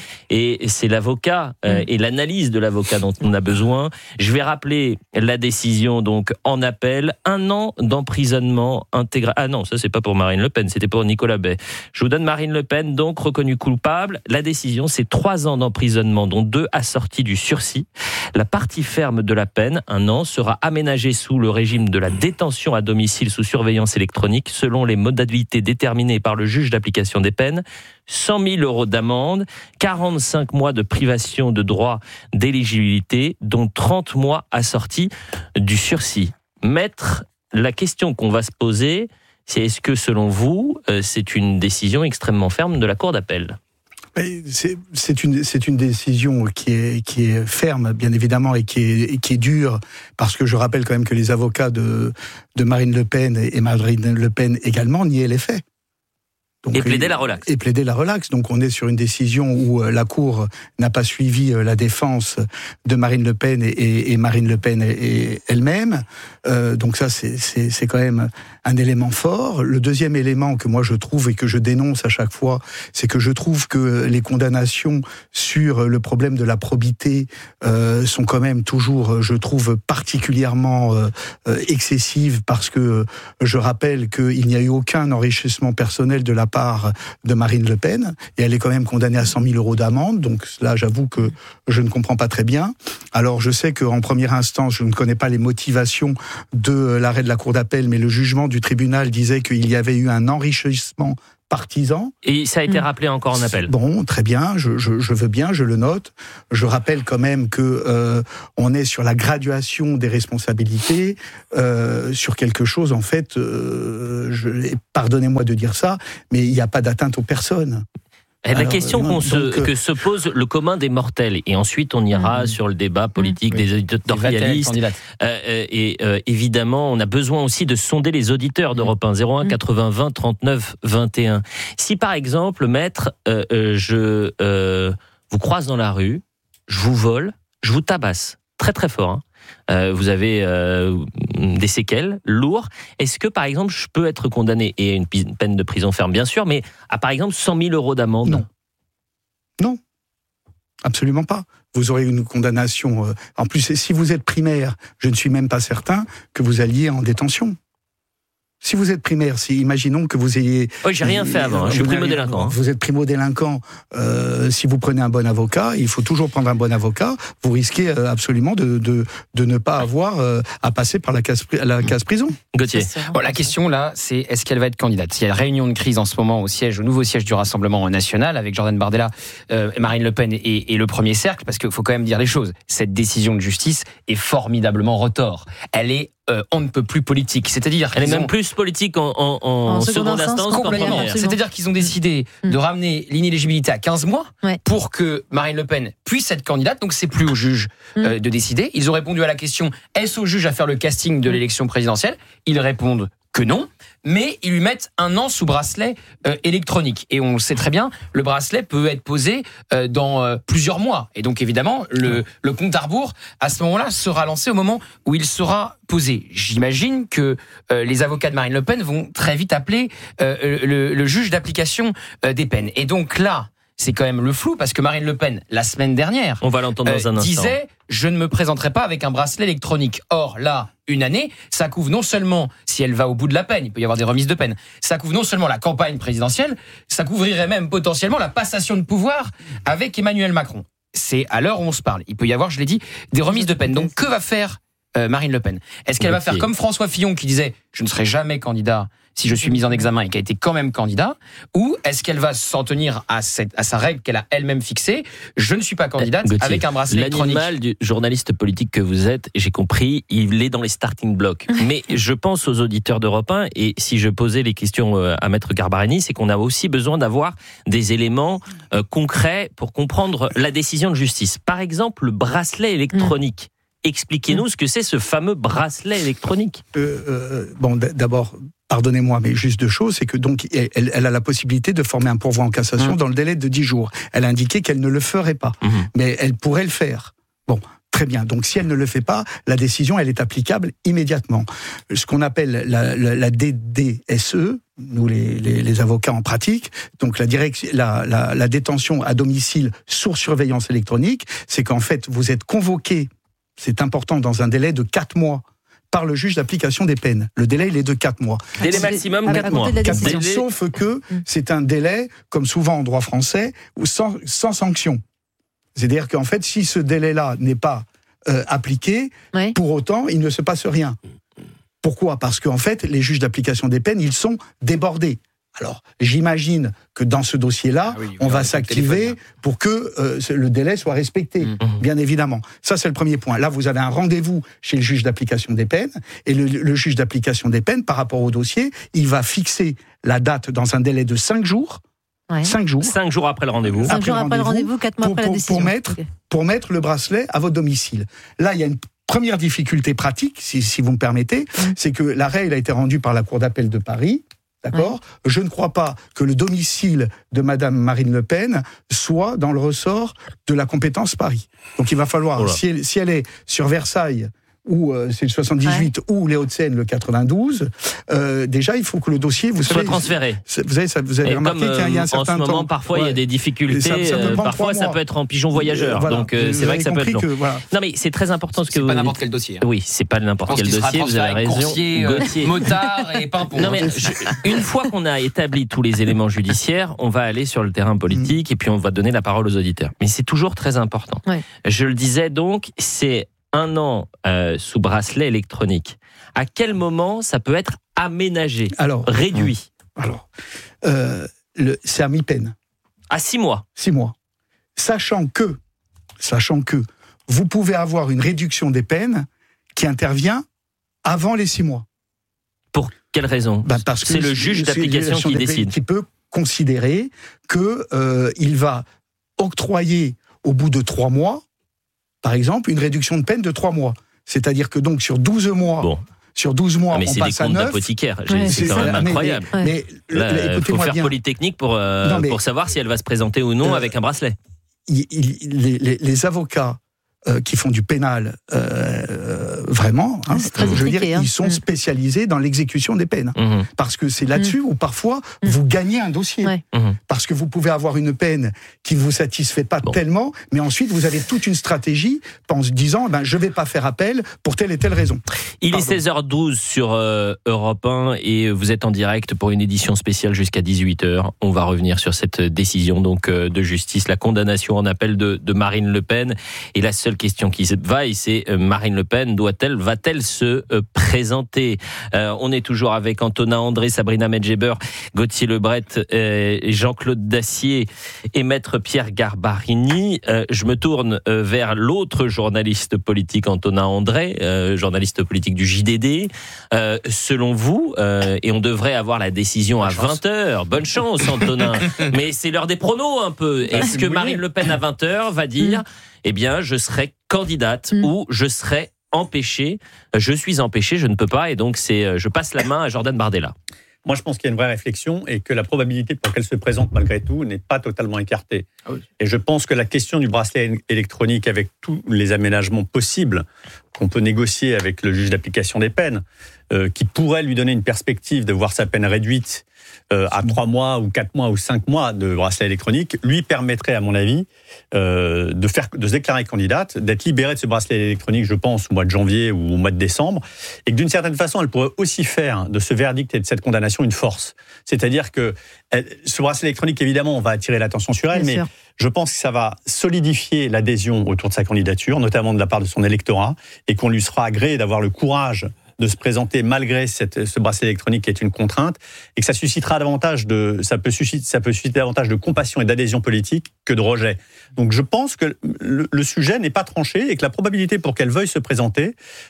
Et c'est l'avocat et l'analyse de l'avocat dont on a besoin. Je vais rappeler la décision donc en appel. 1 an d'emprisonnement intégral. Ah non, ça c'est pas pour Marine Le Pen, c'était pour Nicolas Bay. Je vous donne Marine Le Pen, donc reconnue coupable. La décision, c'est 3 ans d'emprisonnement, dont 2 assortis du sursis. La partie ferme de la peine, 1 an, sera aménagée sous le régime de la détention à domicile sous surveillance électronique, selon les modalités déterminées par le juge d'application des peines. 100 000 euros d'amende, 45 mois de privation de droit d'éligibilité, dont 30 mois assortis du sursis. Maître, la question qu'on va se poser, c'est est-ce que selon vous, c'est une décision extrêmement ferme de la Cour d'appel ? C'est une décision qui est ferme, bien évidemment, et qui est dure, parce que je rappelle quand même que les avocats de Marine Le Pen et Marine Le Pen également niaient les faits. Donc, et plaider la relaxe. Et plaider la relaxe. Donc on est sur une décision où la Cour n'a pas suivi la défense de Marine Le Pen et Marine Le Pen elle-même. Donc ça, c'est quand même un élément fort. Le deuxième élément que moi je trouve et que je dénonce à chaque fois, c'est que je trouve que les condamnations sur le problème de la probité sont quand même toujours, je trouve, particulièrement excessives, parce que je rappelle qu'il n'y a eu aucun enrichissement personnel de la part part de Marine Le Pen, et elle est quand même condamnée à 100 000 € d'amende, donc là j'avoue que je ne comprends pas très bien. Alors je sais qu'en première instance, je ne connais pas les motivations de l'arrêt de la Cour d'appel, mais le jugement du tribunal disait qu'il y avait eu un enrichissement partisan. Et ça a été rappelé encore en appel. Bon, très bien, je veux bien, je le note. Je rappelle quand même que on est sur la graduation des responsabilités, sur quelque chose, en fait, pardonnez-moi de dire ça, mais il n'y a pas d'atteinte aux personnes. La question que se pose le commun des mortels, et ensuite on ira sur le débat politique des éditorialistes. Évidemment, on a besoin aussi de sonder les auditeurs d'Europe 1, 01 80 20 39 21. Si par exemple, maître, je vous croise dans la rue, je vous vole, je vous tabasse très très fort, hein. Vous avez des séquelles lourdes. Est-ce que, par exemple, je peux être condamné, et une peine de prison ferme, bien sûr, mais à, par exemple, 100 000 € d'amende? Non, absolument pas. Vous aurez une condamnation. En plus, si vous êtes primaire, je ne suis même pas certain que vous alliez en détention. Si vous êtes primaire, imaginons que vous ayez... Oui, j'ai rien fait avant, je suis primo-délinquant. Vous êtes primo-délinquant. Si vous prenez un bon avocat, il faut toujours prendre un bon avocat, vous risquez absolument de ne pas avoir à passer par la case prison. Gauthier. Bon, la question là, c'est est-ce qu'elle va être candidate? Il y a une réunion de crise en ce moment au nouveau siège du Rassemblement national, avec Jordan Bardella, Marine Le Pen et le premier cercle, parce qu'il faut quand même dire les choses. Cette décision de justice est formidablement retors. Elle est on ne peut plus politique. C'est-à-dire elle est même plus politique en seconde instance qu'en première. C'est-à-dire qu'ils ont décidé de ramener l'inéligibilité à 15 mois pour que Marine Le Pen puisse être candidate. Donc c'est plus au juge de décider. Ils ont répondu à la question, est-ce au juge à faire le casting de l'élection présidentielle? Ils répondent que non, mais ils lui mettent 1 an sous bracelet électronique. Et on le sait très bien, le bracelet peut être posé dans plusieurs mois. Et donc évidemment, le compte à rebours, à ce moment-là, sera lancé au moment où il sera posé. J'imagine que les avocats de Marine Le Pen vont très vite appeler le juge d'application des peines. Et donc là, c'est quand même le flou, parce que Marine Le Pen, la semaine dernière, on va l'entendre dans un instant, disait « Je ne me présenterai pas avec un bracelet électronique ». Or, là, une année, ça couvre non seulement, si elle va au bout de la peine, il peut y avoir des remises de peine, ça couvre non seulement la campagne présidentielle, ça couvrirait même potentiellement la passation de pouvoir avec Emmanuel Macron. C'est à l'heure où on se parle. Il peut y avoir, je l'ai dit, des remises de peine. Donc, que va faire Marine Le Pen? Est-ce qu'elle va faire comme François Fillon qui disait « Je ne serai jamais candidat si je suis mise en examen » et qui a été quand même candidat? Ou est-ce qu'elle va s'en tenir à sa règle qu'elle a elle-même fixée? Je ne suis pas candidate, Gauthier, avec un bracelet électronique. L'animal du journaliste politique que vous êtes, j'ai compris, il est dans les starting blocks. Mais je pense aux auditeurs d'Europe 1, et si je posais les questions à Maître Garbarani, c'est qu'on a aussi besoin d'avoir des éléments concrets pour comprendre la décision de justice. Par exemple, le bracelet électronique. Expliquez-nous ce que c'est, ce fameux bracelet électronique. Bon, d'abord, pardonnez-moi, mais juste 2 choses, c'est que donc elle a la possibilité de former un pourvoi en cassation dans le délai de 10 jours. Elle a indiqué qu'elle ne le ferait pas, mais elle pourrait le faire. Bon, très bien. Donc si elle ne le fait pas, la décision, elle est applicable immédiatement. Ce qu'on appelle la DDSE, nous les avocats en pratique, donc la détention à domicile sous surveillance électronique, c'est qu'en fait vous êtes convoqué, c'est important, dans un délai de 4 mois par le juge d'application des peines. Le délai, il est de 4 mois. Délai maximum 4 mois. Sauf que c'est un délai, comme souvent en droit français, sans sanction. C'est-à-dire qu'en fait, si ce délai-là n'est pas appliqué, pour autant, il ne se passe rien. Pourquoi? Parce qu'en fait, les juges d'application des peines, ils sont débordés. Alors, j'imagine que dans ce dossier-là, on va s'activer pour que le délai soit respecté, bien évidemment. Ça, c'est le premier point. Là, vous avez un rendez-vous chez le juge d'application des peines, et le juge d'application des peines, par rapport au dossier, il va fixer la date dans un délai de 5 jours. 5 jours. 5 jours après le rendez-vous. 5 jours après le rendez-vous, 4 mois après la décision. Pour mettre le bracelet à votre domicile. Là, il y a une première difficulté pratique, si vous me permettez, c'est que l'arrêt, il a été rendu par la Cour d'appel de Paris. D'accord ? Je ne crois pas que le domicile de Madame Marine Le Pen soit dans le ressort de la compétence Paris. Donc il va falloir, si elle est sur Versailles ou c'est le 78 ou les Hauts-de-Seine le 92, déjà il faut que le dossier soit transféré. Vous avez remarqué qu'il y a un certain temps. En ce moment, parfois il y a des difficultés. Parfois ça peut être en pigeon voyageur. Voilà. Donc c'est vrai que ça peut être long. Voilà. Non mais c'est très important ce que vous dites. C'est pas n'importe quel dossier. Hein. Oui, c'est pas n'importe quel dossier. Vous avez raison. Gauthier, motard et pimpon. Non mais une fois qu'on a établi tous les éléments judiciaires, on va aller sur le terrain politique et puis on va donner la parole aux auditeurs. Mais c'est toujours très important. Ouais. Je le disais donc, c'est 1 an sous bracelet électronique. À quel moment ça peut être aménagé, réduit? C'est à mi-peine. À 6 mois. 6 mois. Sachant que vous pouvez avoir une réduction des peines qui intervient avant les 6 mois. Pour quelle raison? Parce que c'est le juge d'application qui décide. Qui peut considérer qu'il va octroyer au bout de 3 mois, par exemple, une réduction de peine de 3 mois. C'est-à-dire que donc sur 12 mois... Bon. Sur 12 mois, mais on passe à 9. C'est des comptes d'apothicaire. C'est quand même incroyable. Il faut faire Polytechnique pour savoir si elle va se présenter ou non avec un bracelet. Les avocats qui font du pénal, vraiment, je veux dire, ils sont spécialisés dans l'exécution des peines. Parce que c'est là-dessus où parfois vous gagnez un dossier. Parce que vous pouvez avoir une peine qui ne vous satisfait pas tellement, mais ensuite vous avez toute une stratégie en se disant je ne vais pas faire appel pour telle et telle raison. Il est 16h12 sur Europe 1 et vous êtes en direct pour une édition spéciale jusqu'à 18h. On va revenir sur cette décision donc de justice, la condamnation en appel de Marine Le Pen. Et la seule question qui vaille, c'est Marine Le Pen va-t-elle se présenter? On est toujours avec Antonin André, Sabrina Medjeber, Gauthier Lebret, Jean-Claude Dacier et Maître Pierre Garbarini. Je me tourne vers l'autre journaliste politique, Antonin André, journaliste politique du JDD. Selon vous, et on devrait avoir la décision à 20h, bonne chance Antonin, mais c'est l'heure des pronos un peu. Est-ce que Marine Le Pen à 20h va dire eh bien, je serai candidate ou je serai empêchée. Je suis empêchée, je ne peux pas, et donc je passe la main à Jordan Bardella. Moi, je pense qu'il y a une vraie réflexion et que la probabilité pour qu'elle se présente malgré tout n'est pas totalement écartée. Ah oui. Et je pense que la question du bracelet électronique, avec tous les aménagements possibles qu'on peut négocier avec le juge d'application des peines, qui pourrait lui donner une perspective de voir sa peine réduite à 3 mois ou 4 mois ou 5 mois de bracelet électronique, lui permettrait, à mon avis, de se déclarer candidate, d'être libérée de ce bracelet électronique, je pense, au mois de janvier ou au mois de décembre, et que d'une certaine façon, elle pourrait aussi faire de ce verdict et de cette condamnation une force. C'est-à-dire que ce bracelet électronique, évidemment, on va attirer l'attention sur elle, mais je pense que ça va solidifier l'adhésion autour de sa candidature, notamment de la part de son électorat, et qu'on lui sera agréé d'avoir le courage de se présenter malgré ce bracelet électronique qui est une contrainte, et que ça suscitera ça peut susciter davantage de compassion et d'adhésion politique que de rejet. Donc je pense que le sujet n'est pas tranché et que la probabilité pour qu'elle veuille se présenter,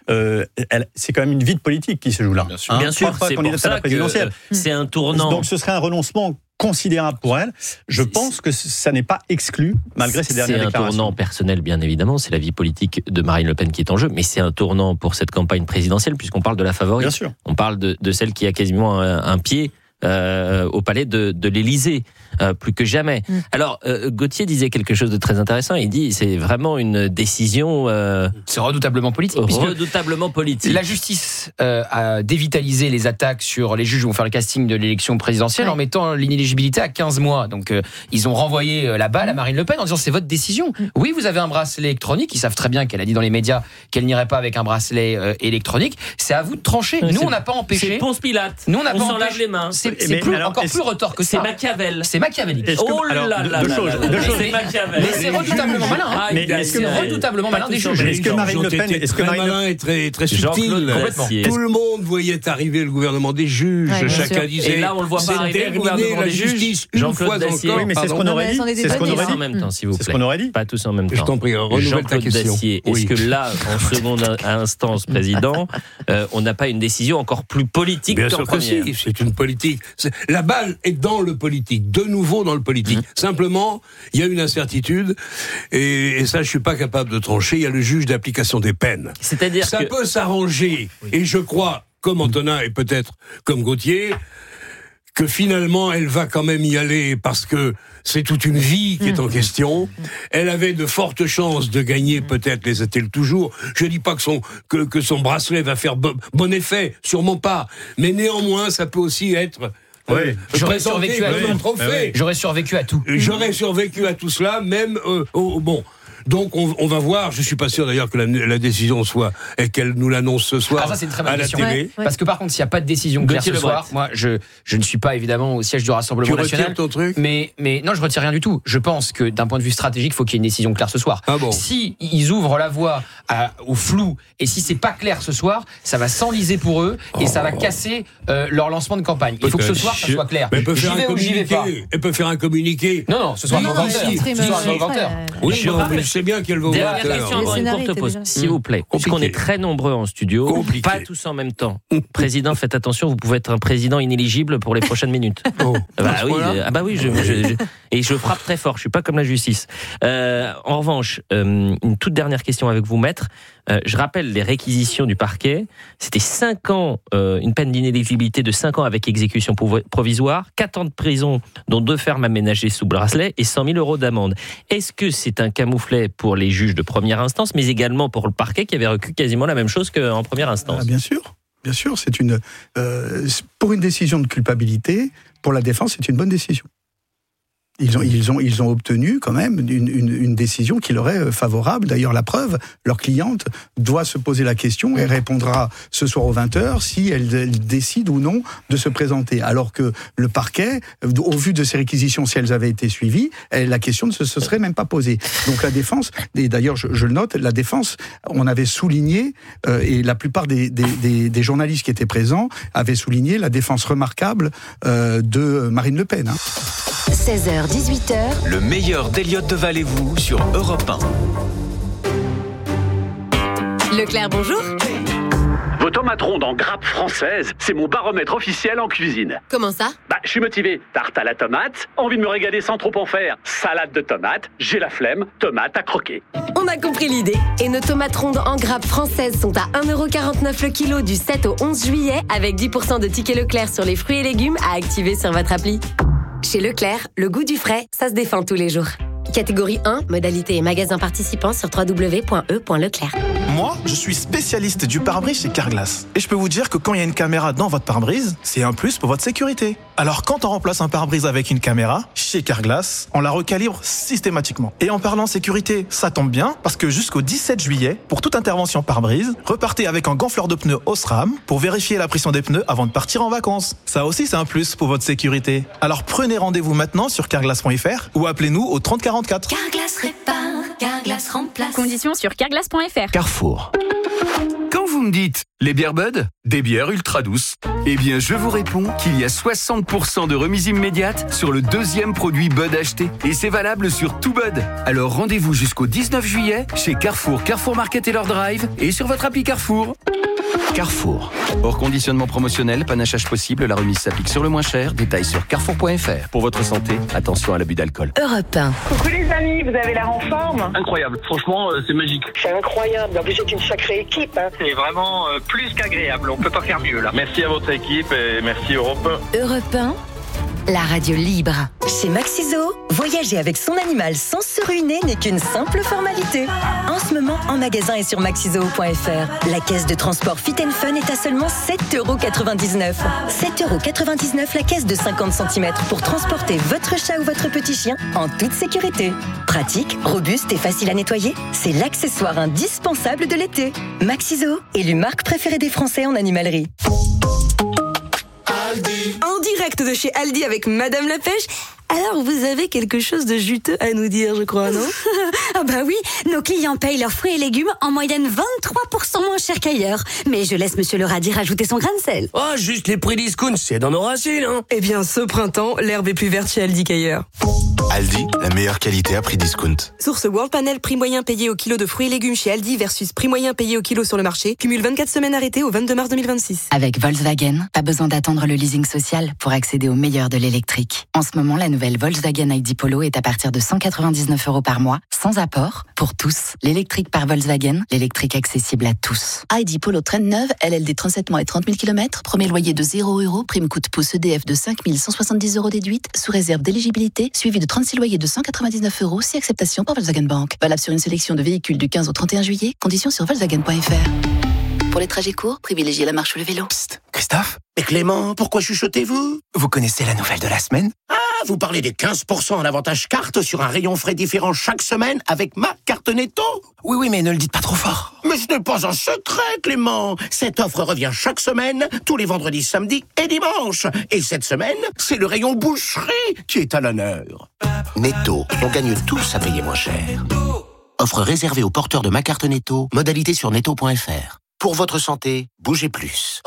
c'est quand même une vie de politique qui se joue là. Bien sûr, c'est pour ça que c'est un tournant. Donc ce serait un renoncement considérable pour elle. Je pense que ça n'est pas exclu, malgré ces dernières déclarations. C'est un tournant personnel, bien évidemment. C'est la vie politique de Marine Le Pen qui est en jeu. Mais c'est un tournant pour cette campagne présidentielle, puisqu'on parle de la favorite. Bien sûr. On parle de celle qui a quasiment un pied au palais de l'Élysée, plus que jamais. Alors, Gauthier disait quelque chose de très intéressant. Il dit c'est vraiment une décision... c'est redoutablement politique. Redoutablement politique. La justice a dévitalisé les attaques sur les juges qui vont faire le casting de l'élection présidentielle en mettant l'inéligibilité à 15 mois. Donc, ils ont renvoyé la balle à Marine Le Pen en disant c'est votre décision. Oui, vous avez un bracelet électronique. Ils savent très bien qu'elle a dit dans les médias qu'elle n'irait pas avec un bracelet électronique. C'est à vous de trancher. Nous, on n'a pas empêché. C'est Ponce Pilate. Nous, on n'a pas s'en lave les mains. C'est encore plus retors que ça. C'est Machiavel. C'est machiavélique. Oh là là. Deux choses. C'est Machiavel. Mais c'est redoutablement malin. C'est redoutablement malin des juges. Est-ce que Marine Le Pen est très malin et très subtil. Tout le monde voyait arriver le gouvernement des juges. Chacun disait. Et là, on le voit pas arriver. Le gouvernement des juges. Jean-Claude Dacier. Oui, mais c'est ce qu'on aurait dit. C'est ce qu'on aurait dit en même temps, s'il vous plaît. C'est ce qu'on aurait dit. Pas tous en même temps. Je t'en prie, renouvelle ta question. Dacier, est-ce que là, en seconde instance, président, on n'a pas une décision encore plus politique qu'en première? Bien sûr que si. C'est une politique. La balle est dans le politique, de nouveau dans le politique. Simplement, il y a une incertitude, et ça, je suis pas capable de trancher. Il y a le juge d'application des peines. C'est-à-dire ça peut s'arranger, et je crois, comme Antonin et peut-être comme Gauthier, que finalement elle va quand même y aller parce que c'est toute une vie qui est en question. Elle avait de fortes chances de gagner, peut-être les a-t-elle toujours. Je dis pas que son bracelet va faire bon effet, sûrement pas. Mais néanmoins, ça peut aussi être... J'aurais survécu à tout. J'aurais survécu à tout. J'aurais survécu à tout cela, même bon. Donc on va voir. Je suis pas sûr d'ailleurs que la décision soit et qu'elle nous l'annonce ce soir ça, c'est une très bonne à la question. télé. Parce que par contre, s'il n'y a pas de décision claire ce soir, moi je ne suis pas évidemment au siège du Rassemblement national. Tu retires ton truc ? Mais non, je retire rien du tout. Je pense que d'un point de vue stratégique, il faut qu'il y ait une décision claire ce soir. Ah bon. Si ils ouvrent la voie au flou et si c'est pas clair ce soir, ça va s'enliser pour eux et ça va casser leur lancement de campagne. Il faut que ce soir ça soit clair. Mais elle peut faire un communiqué. Elle peut faire un communiqué. Non, ce soir à 20h. Ce soir à 20h. Oui, je sais bien qu'elle va ouvrir. Dernière question avant une courte pause, s'il vous plaît. Puisqu'on est très nombreux en studio, pas tous en même temps. Président, faites attention, vous pouvez être un président inéligible pour les prochaines minutes. Et je frappe très fort, je suis pas comme la justice. En revanche, une toute dernière question avec vous, maître. Je rappelle les réquisitions du parquet. C'était 5 ans, une peine d'inéligibilité de 5 ans avec exécution provisoire, 4 ans de prison, dont 2 fermes aménagées sous bracelet et 100 000 euros d'amende. Est-ce que c'est un camouflet pour les juges de première instance, mais également pour le parquet qui avait reçu quasiment la même chose qu'en première instance ? Bien sûr, c'est pour une décision de culpabilité, pour la défense, c'est une bonne décision. Ils ont obtenu quand même une décision qui leur est favorable. D'ailleurs, la preuve, leur cliente doit se poser la question et répondra ce soir aux 20h si elle décide ou non de se présenter. Alors que le parquet, au vu de ces réquisitions, si elles avaient été suivies, la question ne se serait même pas posée. Donc la défense, et d'ailleurs je le note, la défense, on avait souligné, et la plupart des journalistes qui étaient présents avaient souligné la défense remarquable de Marine Le Pen. 16h, 18h. Le meilleur d'Eliott Deval et vous sur Europe 1. Leclerc, bonjour. Vos tomates rondes en grappe française, c'est mon baromètre officiel en cuisine. Comment ça ? Je suis motivé. Tarte à la tomate, envie de me régaler sans trop en faire. Salade de tomates, j'ai la flemme, tomate à croquer. On a compris l'idée. Et nos tomates rondes en grappe françaises sont à 1,49€ le kilo du 7 au 11 juillet avec 10% de tickets Leclerc sur les fruits et légumes à activer sur votre appli. Chez Leclerc, le goût du frais, ça se défend tous les jours. Catégorie 1, modalité et magasin participant sur www.e.leclerc. Moi, je suis spécialiste du pare-brise chez Carglass. Et je peux vous dire que quand il y a une caméra dans votre pare-brise, c'est un plus pour votre sécurité. Alors quand on remplace un pare-brise avec une caméra, chez Carglass, on la recalibre systématiquement. Et en parlant sécurité, ça tombe bien, parce que jusqu'au 17 juillet, pour toute intervention pare-brise, repartez avec un gonfleur de pneus Osram pour vérifier la pression des pneus avant de partir en vacances. Ça aussi, c'est un plus pour votre sécurité. Alors prenez rendez-vous maintenant sur carglass.fr ou appelez-nous au 30 44. Carglass répare, Carglass remplace. Conditions sur carglass.fr. Carrefour. Quand vous me dites les bières Bud, des bières ultra douces, eh bien je vous réponds qu'il y a 60% de remise immédiate sur le 2e produit Bud acheté. Et c'est valable sur tout Bud. Alors rendez-vous jusqu'au 19 juillet chez Carrefour, Carrefour Market et leur drive et sur votre appli Carrefour. Carrefour. Hors conditionnement promotionnel, panachage possible, la remise s'applique sur le moins cher. Détails sur carrefour.fr. Pour votre santé, attention à l'abus d'alcool. Europe 1. Coucou les amis, vous avez l'air en forme. Incroyable, franchement, c'est magique. C'est incroyable, en plus c'est une sacrée équipe. C'est vraiment plus qu'agréable, on peut pas faire mieux là. Merci à votre équipe et merci Europe 1. Europe 1, la radio libre. Chez Maxiso, voyager avec son animal sans se ruiner n'est qu'une simple formalité. En ce moment, en magasin et sur maxiso.fr, la caisse de transport Fit & Fun est à seulement 7,99€. 7,99€ la caisse de 50 cm pour transporter votre chat ou votre petit chien en toute sécurité. Pratique, robuste et facile à nettoyer, c'est l'accessoire indispensable de l'été. Maxiso, élu marque préférée des Français en animalerie. En direct de chez Aldi avec Madame la Pêche. Alors, vous avez quelque chose de juteux à nous dire, je crois, non? Ah bah oui, nos clients payent leurs fruits et légumes en moyenne 23% moins cher qu'ailleurs. Mais je laisse Monsieur le radis rajouter son grain de sel. Oh, juste les prix discount, c'est dans nos racines, hein. Eh bien, ce printemps, l'herbe est plus verte chez Aldi qu'ailleurs. Aldi, la meilleure qualité à prix discount. Source World Panel, prix moyen payé au kilo de fruits et légumes chez Aldi versus prix moyen payé au kilo sur le marché. Cumule 24 semaines arrêtées au 22 mars 2026. Avec Volkswagen, pas besoin d'attendre le leasing social pour accéder au meilleur de l'électrique. En ce moment, la nouvelle Volkswagen ID Polo est à partir de 199 € par mois, sans apport, pour tous. L'électrique par Volkswagen, l'électrique accessible à tous. ID Polo traîne neuve, LLD 37 mois et 30 000 km, premier loyer de 0 €, prime coup de pouce EDF de 5 170 € déduite, sous réserve d'éligibilité, suivi de 36 loyers de 199 €, si acceptation par Volkswagen Bank. Valable sur une sélection de véhicules du 15 au 31 juillet, conditions sur Volkswagen.fr. Pour les trajets courts, privilégiez la marche ou le vélo. Psst, Christophe? Mais Clément, pourquoi chuchotez-vous? Vous connaissez la nouvelle de la semaine? Ah, vous parlez des 15% en avantage carte sur un rayon frais différent chaque semaine avec ma carte Netto? Oui, mais ne le dites pas trop fort. Mais ce n'est pas un secret, Clément. Cette offre revient chaque semaine, tous les vendredis, samedis et dimanches. Et cette semaine, c'est le rayon boucherie qui est à l'honneur. Netto, on gagne tous à payer moins cher. Offre réservée aux porteurs de ma carte Netto, modalité sur netto.fr. Pour votre santé, bougez plus.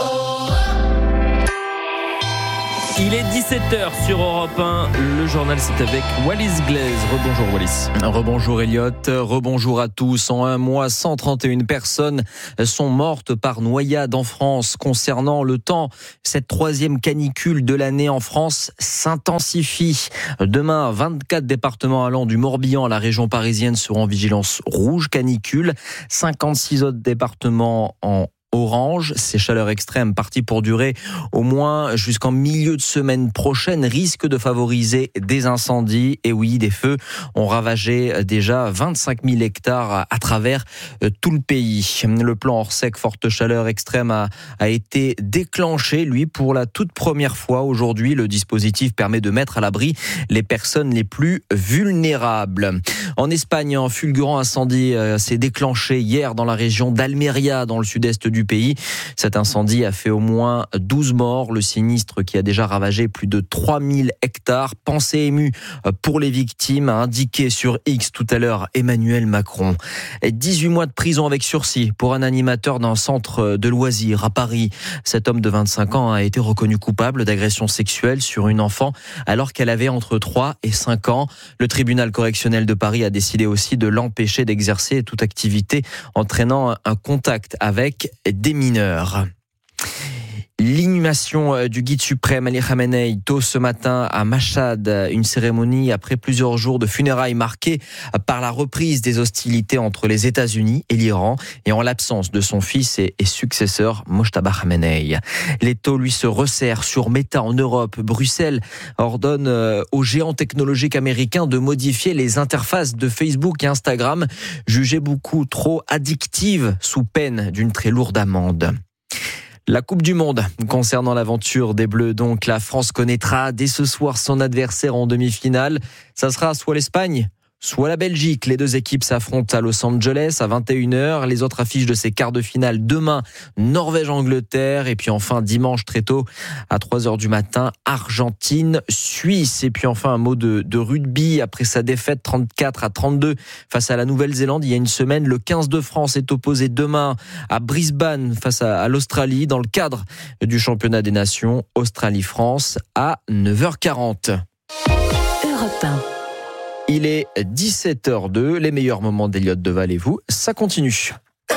Il est 17h sur Europe 1. Le journal, c'est avec Wallis Glaise. Rebonjour Wallis. Rebonjour Elliot. Rebonjour à tous. En un mois, 131 personnes sont mortes par noyade en France. Concernant le temps, cette troisième canicule de l'année en France s'intensifie. Demain, 24 départements allant du Morbihan à la région parisienne seront en vigilance rouge canicule. 56 autres départements en orange. Ces chaleurs extrêmes parties pour durer au moins jusqu'en milieu de semaine prochaine risquent de favoriser des incendies. Et oui, des feux ont ravagé déjà 25 000 hectares à travers tout le pays. Le plan Orsec forte chaleur extrême a été déclenché, lui, pour la toute première fois aujourd'hui. Le dispositif permet de mettre à l'abri les personnes les plus vulnérables. En Espagne, un fulgurant incendie s'est déclenché hier dans la région d'Almeria, dans le sud-est du pays. Cet incendie a fait au moins 12 morts. Le sinistre qui a déjà ravagé plus de 3000 hectares. Pensée émue pour les victimes, a indiqué sur X tout à l'heure Emmanuel Macron. 18 mois de prison avec sursis pour un animateur d'un centre de loisirs à Paris. Cet homme de 25 ans a été reconnu coupable d'agression sexuelle sur une enfant alors qu'elle avait entre 3 et 5 ans. Le tribunal correctionnel de Paris a décidé aussi de l'empêcher d'exercer toute activité entraînant un contact avec des mineurs. L'inhumation du guide suprême Ali Khamenei tôt ce matin à Mashhad, une cérémonie après plusieurs jours de funérailles marquée par la reprise des hostilités entre les États-Unis et l'Iran et en l'absence de son fils et successeur Mojtaba Khamenei. L'étau lui se resserre sur Meta en Europe. Bruxelles ordonne aux géants technologiques américains de modifier les interfaces de Facebook et Instagram, jugées beaucoup trop addictives sous peine d'une très lourde amende. La Coupe du Monde, concernant l'aventure des Bleus, donc la France connaîtra dès ce soir son adversaire en demi-finale. Ça sera soit l'Espagne, soit la Belgique. Les deux équipes s'affrontent à Los Angeles à 21h. Les autres affiches de ces quarts de finale demain, Norvège-Angleterre. Et puis enfin dimanche très tôt à 3h du matin, Argentine-Suisse. Et puis enfin un mot de rugby après sa défaite 34-32 face à la Nouvelle-Zélande il y a une semaine. Le 15 de France est opposé demain à Brisbane face à l'Australie dans le cadre du championnat des nations Australie-France à 9h40. Europe 1. Il est 17h02, les meilleurs moments d'Eliott Deval et vous, ça continue.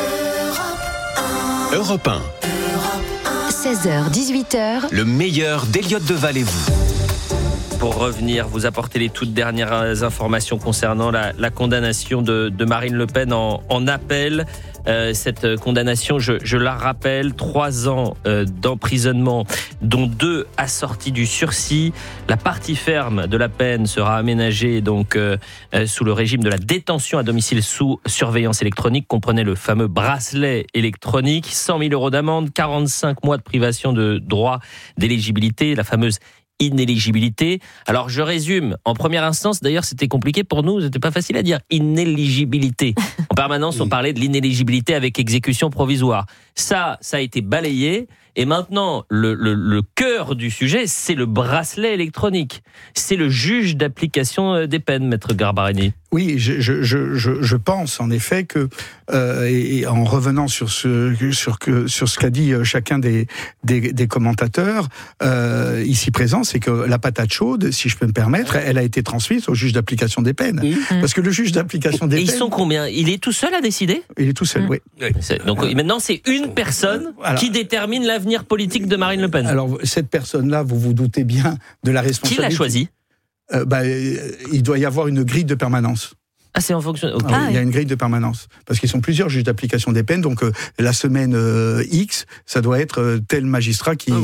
Europe 1. 16h, 18h. Le meilleur d'Eliott Deval et vous. Pour revenir, vous apporter les toutes dernières informations concernant la condamnation de Marine Le Pen en appel. Cette condamnation, je la rappelle, 3 ans d'emprisonnement, dont 2 assortis du sursis. La partie ferme de la peine sera aménagée donc sous le régime de la détention à domicile sous surveillance électronique, comprenait le fameux bracelet électronique, 100 000 € d'amende, 45 mois de privation de droit d'éligibilité, la fameuse inéligibilité. Alors je résume, en première instance, d'ailleurs c'était compliqué pour nous, c'était pas facile à dire, inéligibilité. En permanence on parlait de l'inéligibilité avec exécution provisoire. Ça a été balayé et maintenant le cœur du sujet c'est le bracelet électronique. C'est le juge d'application des peines, maître Garbarini. Oui, je pense en effet que et en revenant sur ce qu'a dit chacun des commentateurs ici présents, c'est que la patate chaude, si je peux me permettre, elle a été transmise au juge d'application des peines. Parce que le juge d'application des peines... Et ils sont combien ? Il est tout seul à décider ? Il est tout seul, oui. Donc maintenant c'est une personne qui détermine l'avenir politique de Marine Le Pen. Alors cette personne-là, vous vous doutez bien de la responsabilité. Qui l'a choisi ? Il doit y avoir une grille de permanence. Ah, c'est en fonction. Okay. Il y a une grille de permanence. Parce qu'ils sont plusieurs juges d'application des peines. Donc, la semaine X, ça doit être tel magistrat qui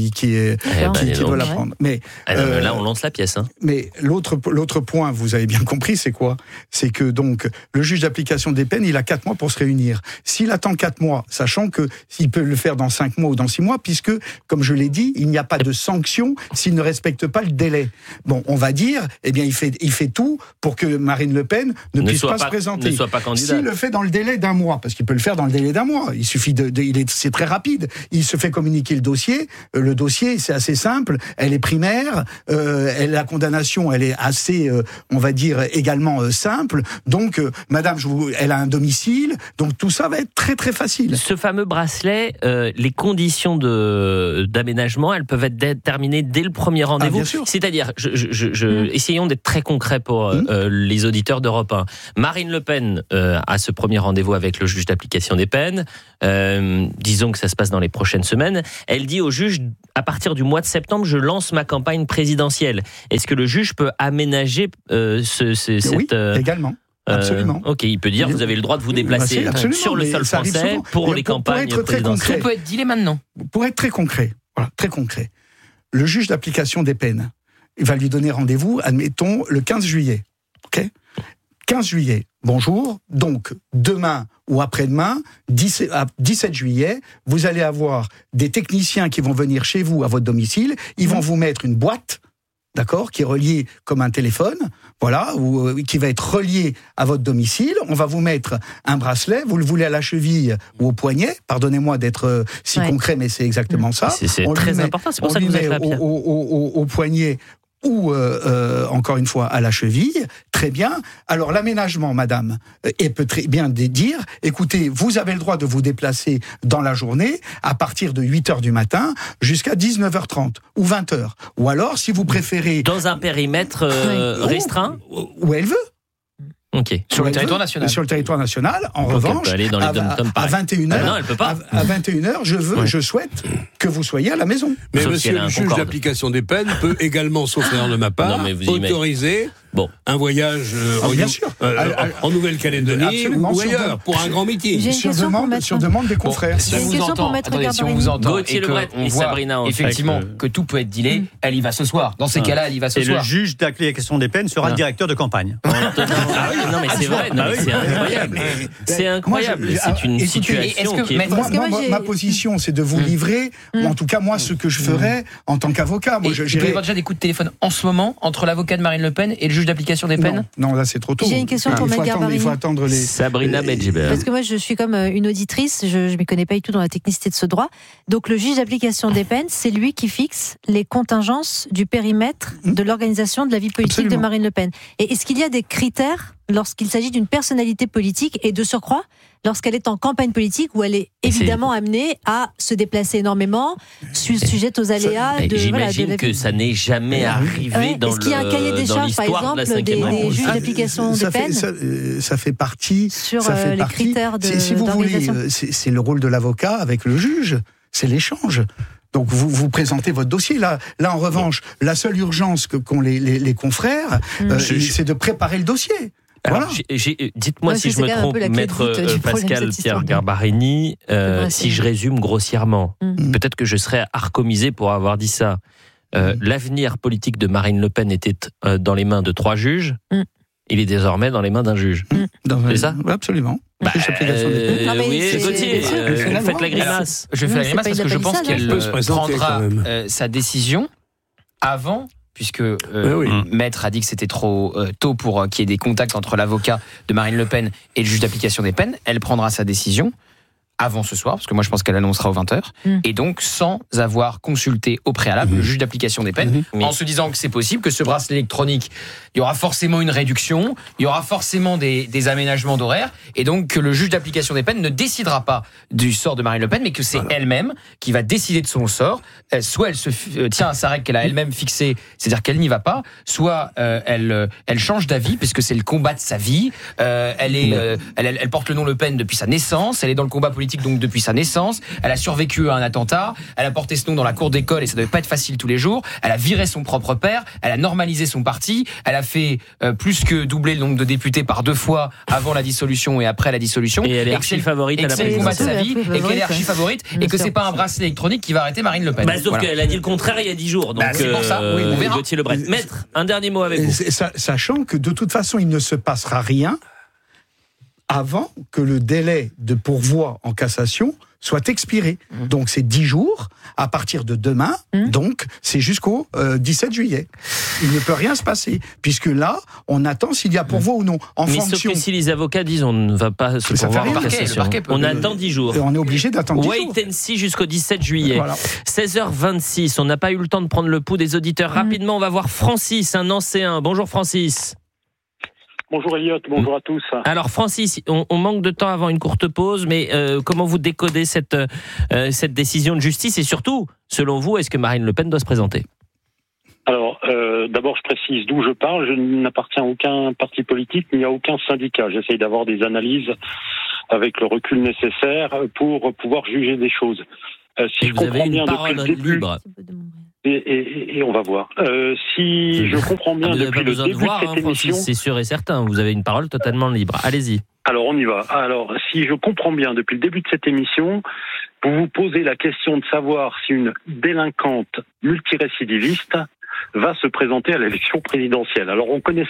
doit la prendre. Mais, là, on lance la pièce. Hein. Mais l'autre point, vous avez bien compris, c'est quoi ? C'est que, donc, le juge d'application des peines, il a 4 mois pour se réunir. S'il attend 4 mois, sachant que s'il peut le faire dans 5 mois ou dans 6 mois, puisque, comme je l'ai dit, il n'y a pas de sanction s'il ne respecte pas le délai. Bon, on va dire, il fait tout pour que Marine Le Pen ne puisse pas se présenter. Ne soit pas candidat. S'il le fait dans le délai d'un mois, parce qu'il peut le faire dans le délai d'un mois, il suffit c'est très rapide. Il se fait communiquer le dossier. Le dossier, c'est assez simple. Elle est primaire. La condamnation, elle est assez, on va dire, également simple. Donc, madame, elle a un domicile. Donc, tout ça va être très, très facile. Ce fameux bracelet, les conditions d'aménagement, elles peuvent être déterminées dès le premier rendez-vous. Bien sûr. C'est-à-dire, essayons d'être très concrets pour les auditeurs d'Europe 1. Marine Le Pen a ce premier rendez-vous avec le juge d'application des peines. Disons que ça se passe dans les prochaines semaines. Elle dit au juge, à partir du mois de septembre, je lance ma campagne présidentielle. Est-ce que le juge peut aménager Oui, également. Absolument. Ok, il peut dire, vous avez le droit de vous déplacer sur le sol français pour les campagnes présidentielles. Ça peut être dit maintenant. Pour être très concret, le juge d'application des peines, il va lui donner rendez-vous, admettons, le 15 juillet. Ok ? 15 juillet, bonjour. Donc, demain ou après-demain, 17 juillet, vous allez avoir des techniciens qui vont venir chez vous à votre domicile. Ils vont vous mettre une boîte, d'accord, qui est reliée comme un téléphone, voilà, ou qui va être reliée à votre domicile. On va vous mettre un bracelet. Vous le voulez à la cheville ou au poignet. Pardonnez-moi d'être si concret, mais c'est exactement ça. C'est très important. C'est pour ça que vous êtes là, Pierre. Au poignet ou encore une fois à la cheville, très bien. Alors l'aménagement, madame, peut très bien dire, écoutez, vous avez le droit de vous déplacer dans la journée à partir de 8h du matin jusqu'à 19h30 ou 20h. Ou alors, si vous préférez... Dans un périmètre restreint ? Où elle veut. Ok. Sur le territoire national. Sur le territoire national. En revanche, elle peut aller dans les à 21h, non, elle peut pas. À 21h, je souhaite que vous soyez à la maison. Mais monsieur le juge d'application des peines peut également, sauf erreur de ma part, autoriser un voyage en Nouvelle-Calédonie ou ailleurs pour un grand meeting. Sur demande des confrères. J'ai une question pour Maître Garbarini. Si on vous entend Gauthier et qu'on voit Sabrina, effectivement que tout peut être dealé, elle y va ce soir. Dans ces cas-là, elle y va ce soir. Et le juge d'application des peines sera le directeur de campagne. Non mais c'est vrai, c'est incroyable. C'est incroyable. C'est une situation qui est... Ma position, c'est de vous livrer, ou en tout cas moi, ce que je ferais en tant qu'avocat. Il peut y avoir déjà des coups de téléphone en ce moment entre l'avocat de Marine Le Pen et le juge d'application des peines ? Non, là c'est trop tôt. J'ai une question pour Maître Garbarini. Il faut attendre les... Sabrina Medjiber. Parce que moi je suis comme une auditrice, je ne m'y connais pas du tout dans la technicité de ce droit. Donc le juge d'application des peines, c'est lui qui fixe les contingences du périmètre de l'organisation de la vie politique de Marine Le Pen. Et est-ce qu'il y a des critères lorsqu'il s'agit d'une personnalité politique et de surcroît, lorsqu'elle est en campagne politique où elle est évidemment amenée à se déplacer énormément, sujette aux aléas J'imagine que ça n'est jamais arrivé dans l'histoire de la 5e République. Est-ce qu'il y a un cahier des charges, par exemple, des juges d'application des peines ça fait partie... Sur les critères si vous voulez, c'est le rôle de l'avocat avec le juge, c'est l'échange. Donc vous présentez votre dossier. Là en revanche, la seule urgence qu'ont les confrères, c'est de préparer le dossier. Alors, dites-moi si je me trompe, Maître Pascal Pierre Garbarini, si je résume grossièrement, peut-être que je serais arcomisé pour avoir dit ça. L'avenir politique de Marine Le Pen était dans les mains de 3 juges, il est désormais dans les mains d'un juge. C'est ça ? Oui, absolument. Oui, Gauthier, faites la grimace. Je fais la grimace parce que je pense qu'elle prendra sa décision avant... puisque Maître a dit que c'était trop tôt pour qu'il y ait des contacts entre l'avocat de Marine Le Pen et le juge d'application des peines. Elle prendra sa décision avant ce soir, parce que moi je pense qu'elle annoncera aux 20h, et donc sans avoir consulté au préalable le juge d'application des peines, en se disant que c'est possible, que ce bracelet électronique, il y aura forcément une réduction, il y aura forcément des aménagements d'horaire, et donc que le juge d'application des peines ne décidera pas du sort de Marine Le Pen, mais que c'est elle-même qui va décider de son sort. Soit elle se tient à sa règle qu'elle a elle-même fixée, c'est-à-dire qu'elle n'y va pas, soit elle change d'avis, puisque c'est le combat de sa vie, elle porte le nom Le Pen depuis sa naissance, elle est dans le combat politique politique donc depuis sa naissance. Elle a survécu à un attentat. Elle a porté ce nom dans la cour d'école et ça devait pas être facile tous les jours. Elle a viré son propre père. Elle a normalisé son parti. Elle a fait plus que doubler le nombre de députés par 2 fois avant la dissolution et après la dissolution. Et elle est archi favorite à la présidentielle. présidentielle. Sa vie et qu'elle est archi favorite et que c'est pas un bracelet électronique qui va arrêter Marine Le Pen. Sauf Voilà. qu'elle a dit le contraire il y a 10 jours. Donc, c'est pour ça. Oui, on verra. Gauthier Lebret. Maître, un dernier mot avec vous. Sachant que de toute façon, il ne se passera rien avant que le délai de pourvoi en cassation soit expiré. Donc c'est 10 jours à partir de demain, donc c'est jusqu'au 17 juillet. Il ne peut rien se passer, puisque là, on attend s'il y a pourvoi ou non. Mais sauf que si les avocats disent on ne va pas se pourvoir en cassation, on attend 10 jours. Et on est obligé d'attendre 10 jours. Wait and see jusqu'au 17 juillet. Voilà. 16h26, on n'a pas eu le temps de prendre le pouls des auditeurs. Rapidement, on va voir Francis, un Nancéen. Bonjour Francis. Bonjour Elliot, bonjour à tous. Alors Francis, on manque de temps avant une courte pause, mais comment vous décodez cette décision de justice et surtout, selon vous, est-ce que Marine Le Pen doit se présenter ? Alors, d'abord, je précise d'où je parle. Je n'appartiens à aucun parti politique ni à aucun syndicat. J'essaye d'avoir des analyses avec le recul nécessaire pour pouvoir juger des choses. Si je comprends bien depuis le début, libre. Et on va voir. Si je comprends bien depuis le début de cette émission, c'est sûr et certain. Vous avez une parole totalement libre. Allez-y. Alors on y va. Alors si je comprends bien depuis le début de cette émission, vous vous posez la question de savoir si une délinquante multirécidiviste va se présenter à l'élection présidentielle. Alors on connaît